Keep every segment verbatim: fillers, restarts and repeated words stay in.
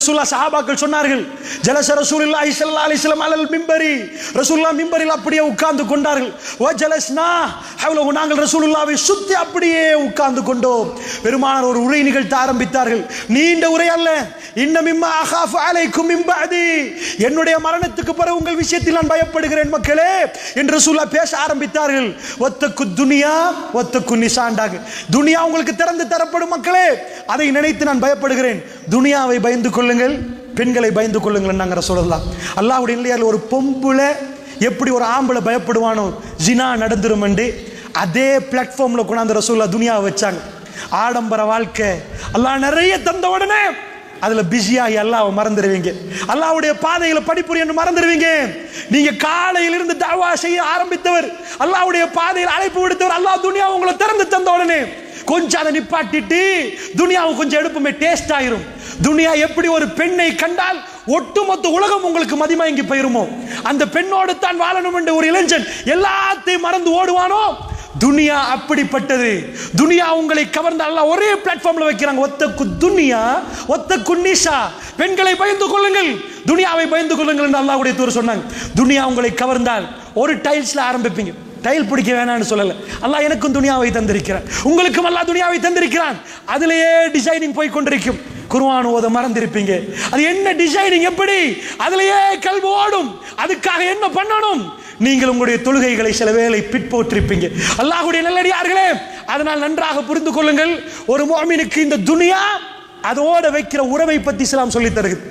ரசூலுல்லாஹ் சஹாபாக்கள் சொன்னார்கள், ஜலஸ ரசூலுல்லாஹி ஸல்லல்லாஹு அலைஹி வஸல்லம் அலல் மிம்பரி, ரசூலுல்லாஹ் மிம்பரில் அப்படியே உட்கார்ந்து கொண்டார்கள். வ ஜலஸ்னா ஹவ்லஹு, நாங்கள் ரசூலுல்லாஹ்வை சுத்தி அப்படியே உட்கார்ந்து கொண்டோம். பெருமானார் ஒரு உரை நிகழ்த்த ஆரம்பித்தார்கள். நீண்ட உரை அல்ல. இன்ன மிம்மா அகாஃபு அலைக்கும் மின் பஅதி, என்னுடைய மரணத்துக்கு பிறகு உங்கள் விஷயத்தில் நான் பயப்படுகிறேன் மக்களே என்று ரசூலுல்லாஹ் பேச ஆரம்பித்தார்கள். வத்தக்கு துனியா வத்தக்கு நிசாண்டாக, துனியா உங்களுக்கு திறந்து தரப்படும் மக்களே, அதை நினைத்து நான் பயப்படுகிறேன். துனியாவை பயந்து கொள்ளுங்கள், பெண்களை பயந்து கொள்ளுங்கள் நாங்க ரசூலுல்லாஹ். அல்லாஹ்வுடைய இல்லையால் ஒரு பொம்புல எப்படி ஒரு ஆம்பளை பயப்படுவானோ ஜினா நடந்துரும் என்று, அதே பிளாட்ஃபார்ம்ல கொண்டாந்து ரசூலுல்லாஹ் துனியாவை வச்சாங்க. ஆடம்பர வாழ்க்கை அல்லாஹ் நிறைய தந்த உடனே அதுல பிஸியாகி அல்லாஹ்வை மறந்துடுவீங்க. அல்லாஹ்வுடைய பாதையில படிப்புரி என்று மறந்துடுவீங்க. நீங்க காலையில் இருந்து தஅவா செய்ய ஆரம்பித்தவர், அல்லாஹ்வுடைய பாதையில் அழைப்பு விடுத்தவர், அல்லாஹ் துனியா உங்களை திறந்து தந்த உடனே கொஞ்சம் அதை நிப்பாட்டிட்டு துனியாவை கொஞ்சம் எடுப்புமே டேஸ்ட் ஆயிரும். துனியா எப்படி ஒரு பெண்ணை கண்டால் ஒட்டுமொத்த உலகம் உங்களுக்கு மதிமயங்கி போயிருமோ, அந்த பெண்ணோடு தான் வாழணும் என்ற ஒரு இளைஞன் எல்லாத்தையும் மறந்து ஓடுவானோ, துனியா அப்படிப்பட்டது. துனியா உங்களை கவர்ந்த அல்லாஹ் ஒரே பிளாட்ஃபார்ம்ல வைக்கிறாங்க. ஒத்தக்கு துனியா ஒத்தக்கு நிசா, பெண்களை பயந்து கொள்ளுங்கள், துனியாவை பயந்து கொள்ளுங்கள் என்று அல்லாஹ்வுடைய தூதர் சொன்னாங்க. துனியா உங்களை கவர்ந்தால் ஒரு டைல்ஸ்ல ஆரம்பிப்பீங்க. டைல் பிடிக்க வேணாம்னு சொல்லல, அல்லாஹ் எனக்கும் துனியாவை தந்திருக்கிறான், உங்களுக்கும் அல்லாஹ் துனியாவை தந்திருக்கிறான். அதிலேயே டிசைனிங் போய் கொண்டிருக்கும். குர்ஆன் ஓத மறந்திருப்பீங்க. அது என்ன டிசைனிங், எப்படி அதிலேயே கல்வி ஓடும். அதுக்காக என்ன பண்ணணும், நீங்கள் உங்களுடைய தொழுகைகளை சில வேளை பிற்போற்றிருப்பீங்க. அல்லாஹ்வுடைய நல்லடியார்களே, அதனால் நன்றாக புரிந்து கொள்ளுங்கள், ஒரு முஃமினுக்கு இந்த துனியா அதோட வைக்கிற உறவை பத்தி இஸ்லாம் சொல்லி தருகிறது.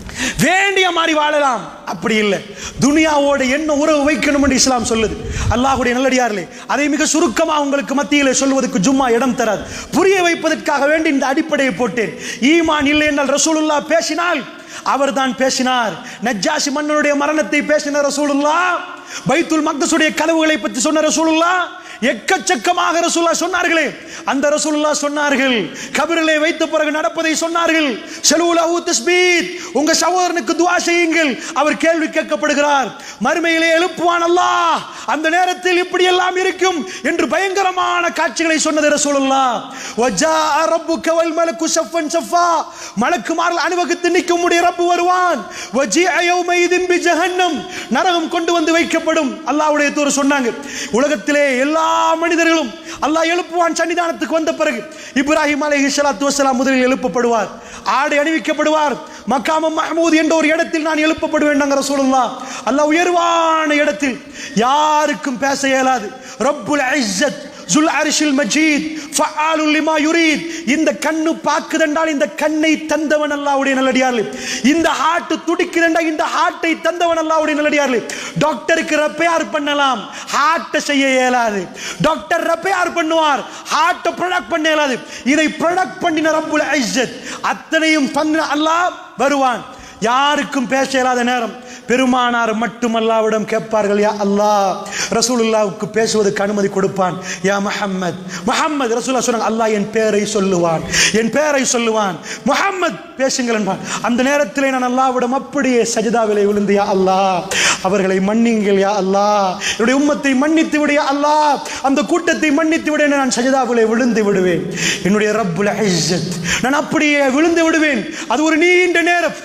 வேண்டிய மாதிரி வாழலாம், அப்படி இல்லை. துனியாவோட என்ன உறவு வைக்கணும் என்று இஸ்லாம் சொல்லுது. அல்லாஹ்வுடைய நல்லடியார்களே, அதை மிக சுருக்கமாக உங்களுக்கு மத்தியிலே சொல்வதற்கு ஜும்மா இடம் தராது. புரிய வைப்பதற்காக வேண்டி இந்த அடிப்படையை போட்டேன். ஈமான் இல்லை என்றால் ரசூலுல்லாஹ் பேசினால் அவர் தான் பேசினார். நஜ்ஜாஷி மன்னனுடைய மரணத்தை பேசின ரசூலுல்லாஹ், பைத்துல் மக்தஸுடைய கதவுகளை பற்றி சொன்ன ரசூலுல்லாஹ், எக்கச்சக்கமாக ரசூலுல்லாஹ் சொன்னார்களே, அந்த ரசூலுல்லாஹ் சொன்னார்கள். கபரிலே வைத்த பிறகு நடப்பதை சொன்னார்கள். ஸலூலஹு தஸ்பீத், உங்க சகோதரனுக்கு துஆ செய்யுங்கள், அவர் கேள்வி கேட்கப்படுகிறார், மறுமையிலே எழுப்புவான் அல்லாஹ், அந்த நேரத்தில் இப்படி எல்லாம் இருக்கும் என்று பயங்கரமான காட்சிகளை சொன்னது ரசூலுல்லாஹ். வஜாஅ ரப்புக வல் மலக்கு ஸஃபன் ஸஃபா, மலக்குமார்கள் அணிவகுத்து நிற்கும் உடைய ரப்பு வருவான். வஜீஅ யௌமைதின் பிஜஹன்னம், நரகம் கொண்டு வந்து வைக்கப்படும். அல்லாஹ்வுடைய தூதர் சொன்னாங்க, உலகத்திலே எல்லா மனிதர்களும் அல்லாஹ் எழுப்புவான் சன்னிதானத்துக்கு வந்த பிறகு. இப்ராஹிம் அலைஹிஸ்ஸலாத்து வஸ்ஸலாம் முதலில் எழுப்பப்படுவார், ஆடை அணிவிக்கப்படுவார். மக்காம மஹ்மூத் என்ற ஒரு இடத்தில் நான் எழுப்பப்படுவேன் நாங்க ரசூலுல்லாஹ். அல்லாஹ் உயர்வான இடத்தில் யாருக்கும் பேச இயலாது. ரப்புல் இஸ்ஸத் ஜுல் அர்ஷில் மஜீத் ஃபஆலுல் லிமா யுரீத், இந்த கண்ணு பாக்குதென்றால் இந்த கண்ணை தந்தவன் அல்லாஹ்வுடைய நல்லடியார்களே. இந்த ஹார்ட் துடிக்குதென்றால் இந்த ஹார்ட்டை தந்தவன் அல்லாஹ்வுடைய நல்லடியார்களே. டாக்டருக்கு ரிப்பேர் பண்ணலாம், ஹார்ட்டை செய்ய இயலாது. டாக்டர் ரிப்பேர் பண்ணுவார், ஹார்ட்டை ப்ரொடக்ட் பண்ண இயலாது. இதை ப்ரொடக்ட் பண்ணின ரப்புல் இஸ்ஸத், அத்தனையும் பண்ண அல்லாஹ் வருவான். யாருக்கும் பேச இயலாத நேரம் பெருமானார் மட்டும் அல்லாஹ்விடம் கேட்பார்கள், யா அல்லாஹ், ரசூலுல்லாஹ்வுக்கு பேசுவதற்கு அனுமதி கொடுப்பான். யா முஹம்மத், முஹம்மத், ரசூலுல்லாஹ் சொன்னாங்க, அல்லாஹ் என் பேரை சொல்லுவான், என் பேரை சொல்லுவான், முஹம்மத் பேசுங்கள் என்பான். அந்த நேரத்திலே நான் அல்லாஹ்விடம் அப்படியே சஜிதாவிலே விழுந்து, யா அல்லாஹ், அவர்களை மன்னிங்கள் யா அல்லாஹ், என்னுடைய உம்மத்தை மன்னித்து விடு யா அல்லாஹ், அந்த கூட்டத்தை மன்னித்து விடு, நான் சஜிதாவிலே விழுந்து விடுவேன். என்னுடைய ரப்புல் இஸ்ஸத், நான் அப்படியே விழுந்து விடுவேன். அது ஒரு நீண்ட நேரம்.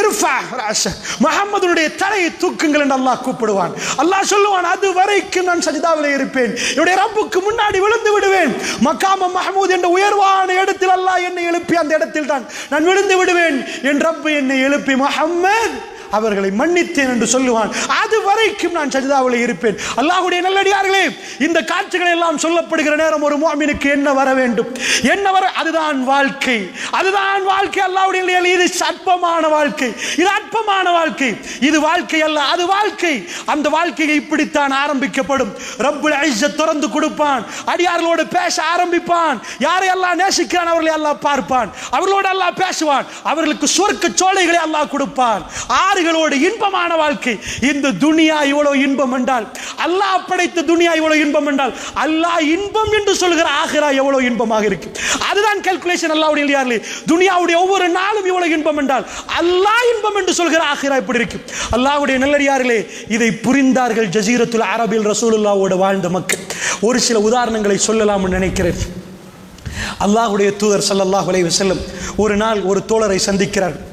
முஹம்மதுடைய தலையை தூக்குங்கள் என்று அல்லாஹ் கூப்பிடுவான். அல்லாஹ் சொல்லுவான், அது வரைக்கும் நான் சஜிதாவிலே இருப்பேன், என்னுடைய ரப்புக்கு முன்னாடி விழுந்து விடுவேன். மகாம மஹ்மூத் என்ற உயர்வான இடத்தில் அல்லாஹ் என்னை எழுப்பி அந்த இடத்தில் தான் நான் விழுந்து விடுவேன். என் ரப்பு என்னை எழுப்பி முஹம்மத் அவர்களை மன்னித்தேன் என்று சொல்லுவான். அது வரைக்கும் நான் சஜிதாவிலே இருப்பேன். அல்லாஹ்வுடைய நல்லடியார்களே, இந்த காட்சிகள் எல்லாம் சொல்லப்படுகிற நேரம் ஒரு முஃமினுக்கு என்ன வர வேண்டும், என்ன வர, அதுதான் வாழ்க்கை, அதுதான் வாழ்க்கை. அல்லாஹ்வுடைய நல்லடியார்களே, இது அற்பமான வாழ்க்கை, இது அற்பமான வாழ்க்கை, இது வாழ்க்கை அல்ல, அது வாழ்க்கை. அந்த வாழ்க்கையை இப்படித்தான் ஆரம்பிக்கப்படும். ரப்புல் இஸ்ஸத் திறந்து கொடுப்பான், அடியார்களோடு பேச ஆரம்பிப்பான். யாரை அல்லாஹ் நேசிக்கிறான் அவர்களை அல்லாஹ் பார்ப்பான், அவர்களோடு அல்லாஹ் பேசுவான், அவர்களுக்கு சொர்க்க சோலைகளை அல்லாஹ் கொடுப்பான். ஆறு இன்பமான வாழ்க்கை. இந்த துனியா இவ்வளவு இன்பம் என்றால், அல்லாஹ் படைத்த துனியா இவ்வளவு இன்பம் என்றால், அல்லாஹ் இன்பம் என்று சொல்கிற ஆகிரா எவ்வளவு இன்பமாக இருக்கு. அதுதான் கால்குலேஷன் அல்லாஹ்வுடைய இல்லையார்களே. துனியாவுடைய ஒவ்வொரு நாளும் இவ்வளவு இன்பம் என்றால், அல்லாஹ் இன்பம் என்று சொல்கிற ஆகிரா எப்படி இருக்கு. அல்லாஹ்வுடைய நல்லடியார்களே, இதை புரிந்தார்கள் ஜஸீரத்துல் அரபில் ரசூலுல்லாஹ்வோடு வாழ்ந்த மக்கள். ஒரு சில உதாரணங்களை சொல்லலாம் நினைக்கிறேன். அல்லாஹ்வுடைய தூதர் ஸல்லல்லாஹு அலைஹி வஸல்லம் ஒரு நாள் ஒரு தோழரை சந்திக்கிறார்.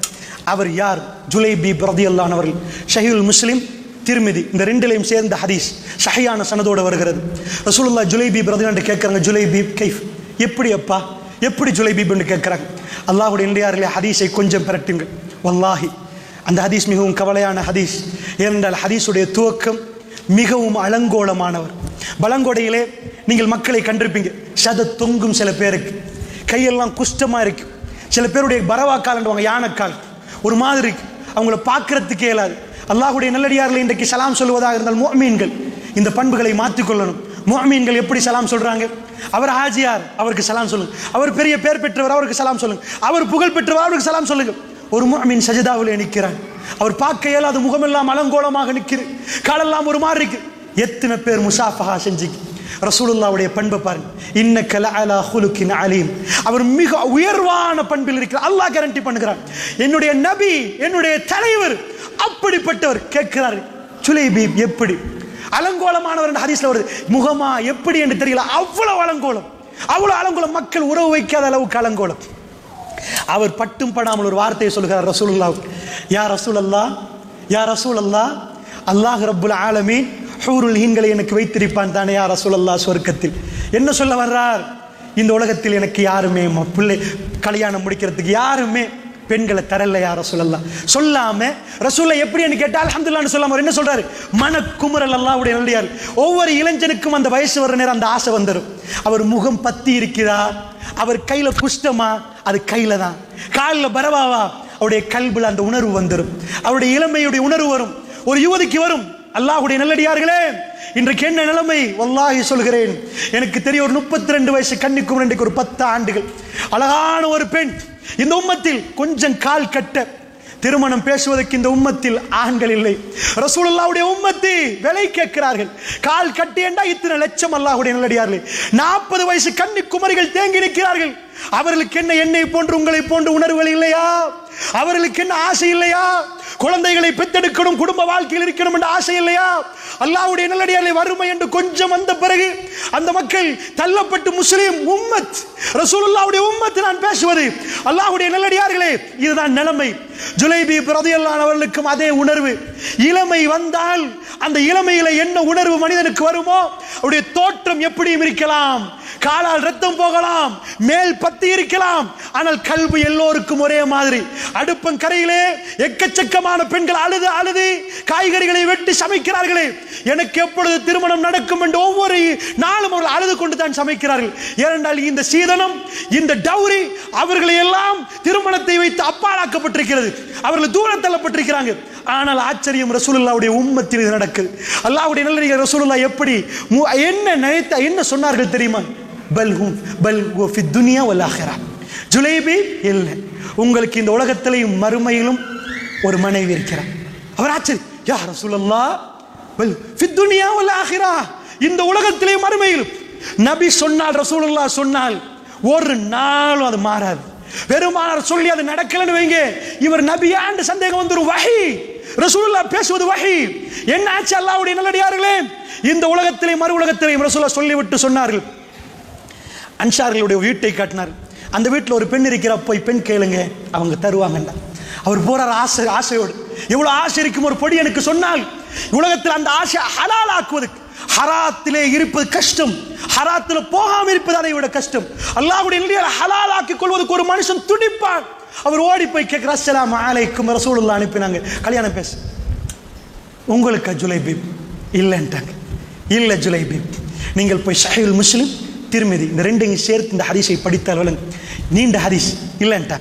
அவர் யார்? ஜுலைபீப் ரலியல்லாஹு அன்ஹு அவர்கள். ஸஹீஹுல் முஸ்லிம், திர்மிதி இந்த ரெண்டிலையும் சேர்ந்த ஹதீஸ் சஹீஹான சனதோடு வருகிறது. ரசூலுல்லாஹ் ஜுலைபீப் ரலியல்லாஹு அன்ஹு கேட்குறாங்க, ஜுலைபீப் கைஃப், எப்படி அப்பா, எப்படி ஜுலைபீப்னு கேட்குறாங்க. அல்லாஹ்வுடைய இல்லையார்களே ஹதீஸை கொஞ்சம் பெரட்டுங்க. வல்லாஹி அந்த ஹதீஸ் மிகவும் கவலையான ஹதீஸ். ஏனென்றால் ஹதீஸுடைய துவக்கம் மிகவும் அலங்கோலமானவர். பலங்கொடையிலே நீங்கள் மக்களை கண்டிருப்பீங்க, சத தொங்கும், சில பேருக்கு கையெல்லாம் குஷ்டமாக இருக்கு, சில பேருடைய பரவாக்கால்ன்றவாங்க யானைக்கால் ஒரு மாதிரி இருக்கு, அவங்கள பார்க்கறதுக்கே இயலாது. அல்லாஹ்வுடைய நல்லடியார்கள் இன்றைக்கு சலாம் சொல்வதாக இருந்தால் முஃமின்கள் இந்த பண்புகளை மாற்றிக்கொள்ளணும். முஃமின்கள் எப்படி சலாம் சொல்றாங்க? அவர் ஹாஜியார், அவருக்கு சலாம் சொல்லுங்க. அவர் பெரிய பேர் பெற்றவர், அவருக்கு சலாம் சொல்லுங்க. அவர் புகழ் பெற்றவர், அவருக்கு சலாம் சொல்லுங்க. ஒரு முஃமின் சஜதாவிலே நிற்கிறான், அவர் பார்க்க இயலாத முகமெல்லாம் அலங்கோலமாக நிற்கிறது, காலெல்லாம் ஒரு மாதிரி இருக்கு. எத்தனை பேர் முசாஃபஹா செஞ்சீங்க? ரசூலுல்லாஹ்வுடைய பண்பை பாருங்க, இன்னக லஅலா குலுகின் அலீம். அவர் மிக உயர்வான பண்பில் இருக்கிறார். அல்லாஹ் கேரண்டி பண்ணுகிறார், என்னுடைய நபி, என்னுடைய தலைவர் அப்படிப்பட்டவர். கேட்கிறார், ஜுலைபீப் எப்படி அலங்கோலமானவர் என்று ஹதீஸ்ல வருது. முகமா எப்படி என்று தெரியல, அவ்வளவு அலங்கோலம், அவ்வளவு அலங்கோலம், மக்கள் உறவு வைக்காத அளவுக்கு அலங்கோலம். அவர் பட்டும் படாமல் ஒரு வார்த்தையை சொல்கிறார் ரசூலுல்லாஹ், யா ரசூலல்லாஹ், யா ரசூலல்லாஹ், அல்லாஹ் ரப்புல் ஆலமீன் ஹூருல் ஹீன்களை எனக்கு வைத்திருப்பான் தானே யா ரசூலல்லாஹ் சொர்க்கத்தில். என்ன சொல்ல வர்றார்? இந்த உலகத்தில் எனக்கு யாருமே பிள்ளை கல்யாணம் முடிக்கிறதுக்கு யாருமே பெண்களை தரல யா ரசூலல்லாஹ். சொல்லாம ரசூலை எப்படி என்று கேட்டால் அல்ஹம்துலில்லாஹ்னு சொல்லாம அவர் என்ன சொல்றாரு? மனக்குமுறல். அல்லாஹ்வுடைய நல்லடியார், ஒவ்வொரு இளைஞனுக்கும் அந்த வயசு வர நேரம் அந்த ஆசை வந்துடும். அவர் முகம் பத்தி இருக்கிறார், அவர் கையில குஷ்டமா, அது கையில தான், காலில் பரவாவா, அவருடைய கல்புல அந்த உணர்வு வந்துடும், அவருடைய இளமையுடைய உணர்வு வரும், ஒரு யுவதிக்கு வரும். அல்லாஹ்வுடைய நல்லடியார்களே, இன்றைக்கு என்ன நிலைமை? வல்லாஹி சொல்கிறேன், எனக்கு தெரிய ஒரு முப்பத்தி ரெண்டு வயசு கன்னிக்கும் இன்றைக்கு ஒரு பத்து ஆண்டுகள் அழகான ஒரு பெண் இந்த உம்மத்தில் கொஞ்சம் கால் கட்ட திருமணம் பேசுவதற்கு இந்த உம்மத்தில் ஆண்கள் இல்லை. ரசூலுல்லாஹ்வுடைய உம்மத்தி விலை கேட்கிறார்கள். கால் கட்டி என்றா இத்தனை லட்சம். அல்லாஹ்வுடைய நல்லடியார்களே, நாற்பது வயசு கன்னி குமரிகள் தேங்கி நிற்கிறார்கள். அவர்களுக்கு என்ன என்னை போன்று உங்களை போன்று உணர்வுகள் இல்லையா? அவர்களுக்கு என்ன ஆசை இல்லையா? குழந்தைகளை பெற்றெடுக்கணும், குடும்ப வாழ்க்கையில் இருக்கணும் என்ற ஆசை இல்லையா? அல்லாஹ்வுடைய நல்லடியார்களை வறுமை என்று கொஞ்சம் வந்த பிறகு அந்த மக்கள் தள்ளப்பட்டு முஸ்லிம் உம்மத், ரசூலுல்லாஹ்வுடைய உம்மத் நான் பேசுவது. அல்லாஹ்வுடைய நல்லடியார்களே, இதுதான் நிலைமை. ஜுலைபீப் ரலியல்லாஹு அன்ஹு அவர்களுக்கும் அதே உணர்வு. இளமை வந்தால் அந்த இளமையில என்ன உணர்வு மனிதனுக்கு வருமோ, அவருடைய தோற்றம் எப்படியும் இருக்கலாம், காலால் ரத்தம் போகலாம், மேல் பத்தி இருக்கலாம், ஆனால் கல்வி எல்லோருக்கும் ஒரே மாதிரி. அடுப்பங்கரையிலே எக்கச்சக்கமான பெண்கள் அழுது அழுது காய்கறிகளை வெட்டி சமைக்கிறார்களே, எனக்கு எப்பொழுது திருமணம் நடக்கும் என்று ஒவ்வொரு நாளும் அவர்கள் அழுது கொண்டு தான் சமைக்கிறார்கள். ஏனென்றால் இந்த சீதனம், இந்த டௌரி அவர்களை எல்லாம் திருமணத்தை வைத்து அப்பாலாக்கப்பட்டிருக்கிறது, அவர்கள் தூரம் தள்ளப்பட்டிருக்கிறாங்க. ஆனால் ஆச்சரியம், ரசூலுல்லாஹ்வுடைய உம்மத்தில் இது நடக்குது. அல்லாஹ்வுடைய நல்லடியார் ரசூலுல்லாஹ் எப்படி என்ன நினைத்த என்ன சொன்னார்கள் தெரியுமா? பல்ஹும் பல் ஃபி துன்யா வல் ஆখিরা. ஜுலைபீப் இல்லை, உங்களுக்கு இந்த உலகத்திலேயும் மறுமையிலும் ஒரு மனைவி இருக்கிறார். அவர் ஆச்சரியம், யா ரசூலல்லாஹ் பல் ஃபி துன்யா வல் ஆখিরা, இந்த உலகத்திலேயும் மறுமையிலும். நபி சொன்னால், ரசூலுல்லாஹ் சொன்னால் ஒரு நாளும் அது மாறாது. பெருமானார் சொல்லி அது நடக்கலன்னு வைங்க, இவர் நபியாண்டு சந்தேகம் வந்துரும். வஹி, ரசூலுல்லாஹ் பேசுவது வஹி. என்ன ஆச்சு அல்லாஹ்வுடைய நல்லடியார்களே? இந்த உலகத்திலே மறு உலகத்திலேயும் ரசூலுல்லாஹ் சொல்லிவிட்டு சொன்னார்கள். அன்சார்களுடைய வீட்டை காட்டினார். அந்த வீட்டில் ஒரு பெண் இருக்கிறா, போய் பெண் கேளுங்க, அவங்க தருவாங்கண்டா. அவர் போறார் ஆசை, ஆசையோடு. எவ்வளவு ஆசை இருக்கும் ஒரு பொடி எனக்கு சொன்னால். உலகத்தில் அந்த ஆசை ஹலால் ஆக்குவதற்கு, ஹராத்திலே இருப்பது கஷ்டம், ஹராத்தில் போகாமல் இருப்பது அதை விட கஷ்டம். அல்லாஹ்வுடைய நல்லடியார் ஹலால் ஆக்கிக் கொள்வதற்கு ஒரு மனுஷன் துடிப்பான். அவர் ஓடி போய் கேட்கிற, அஸ்ஸலாமு அலைக்கும், ரசூலுல்லாஹ் அனுப்பினாங்க, கல்யாணம் பேச. உங்களுக்கு ஜுலைபீப் இல்லைன்ட்டாங்க. இல்லை ஜுலைபீப், நீங்கள் போய் ஸஹீஹுல் முஸ்லிம், திர்மிதி இந்த ரெண்டையும் சேர்த்து இந்த ஹதீஸை படித்தால் வழங்க, நீண்ட ஹதீஸ் இல்லைன்ட்டாங்க.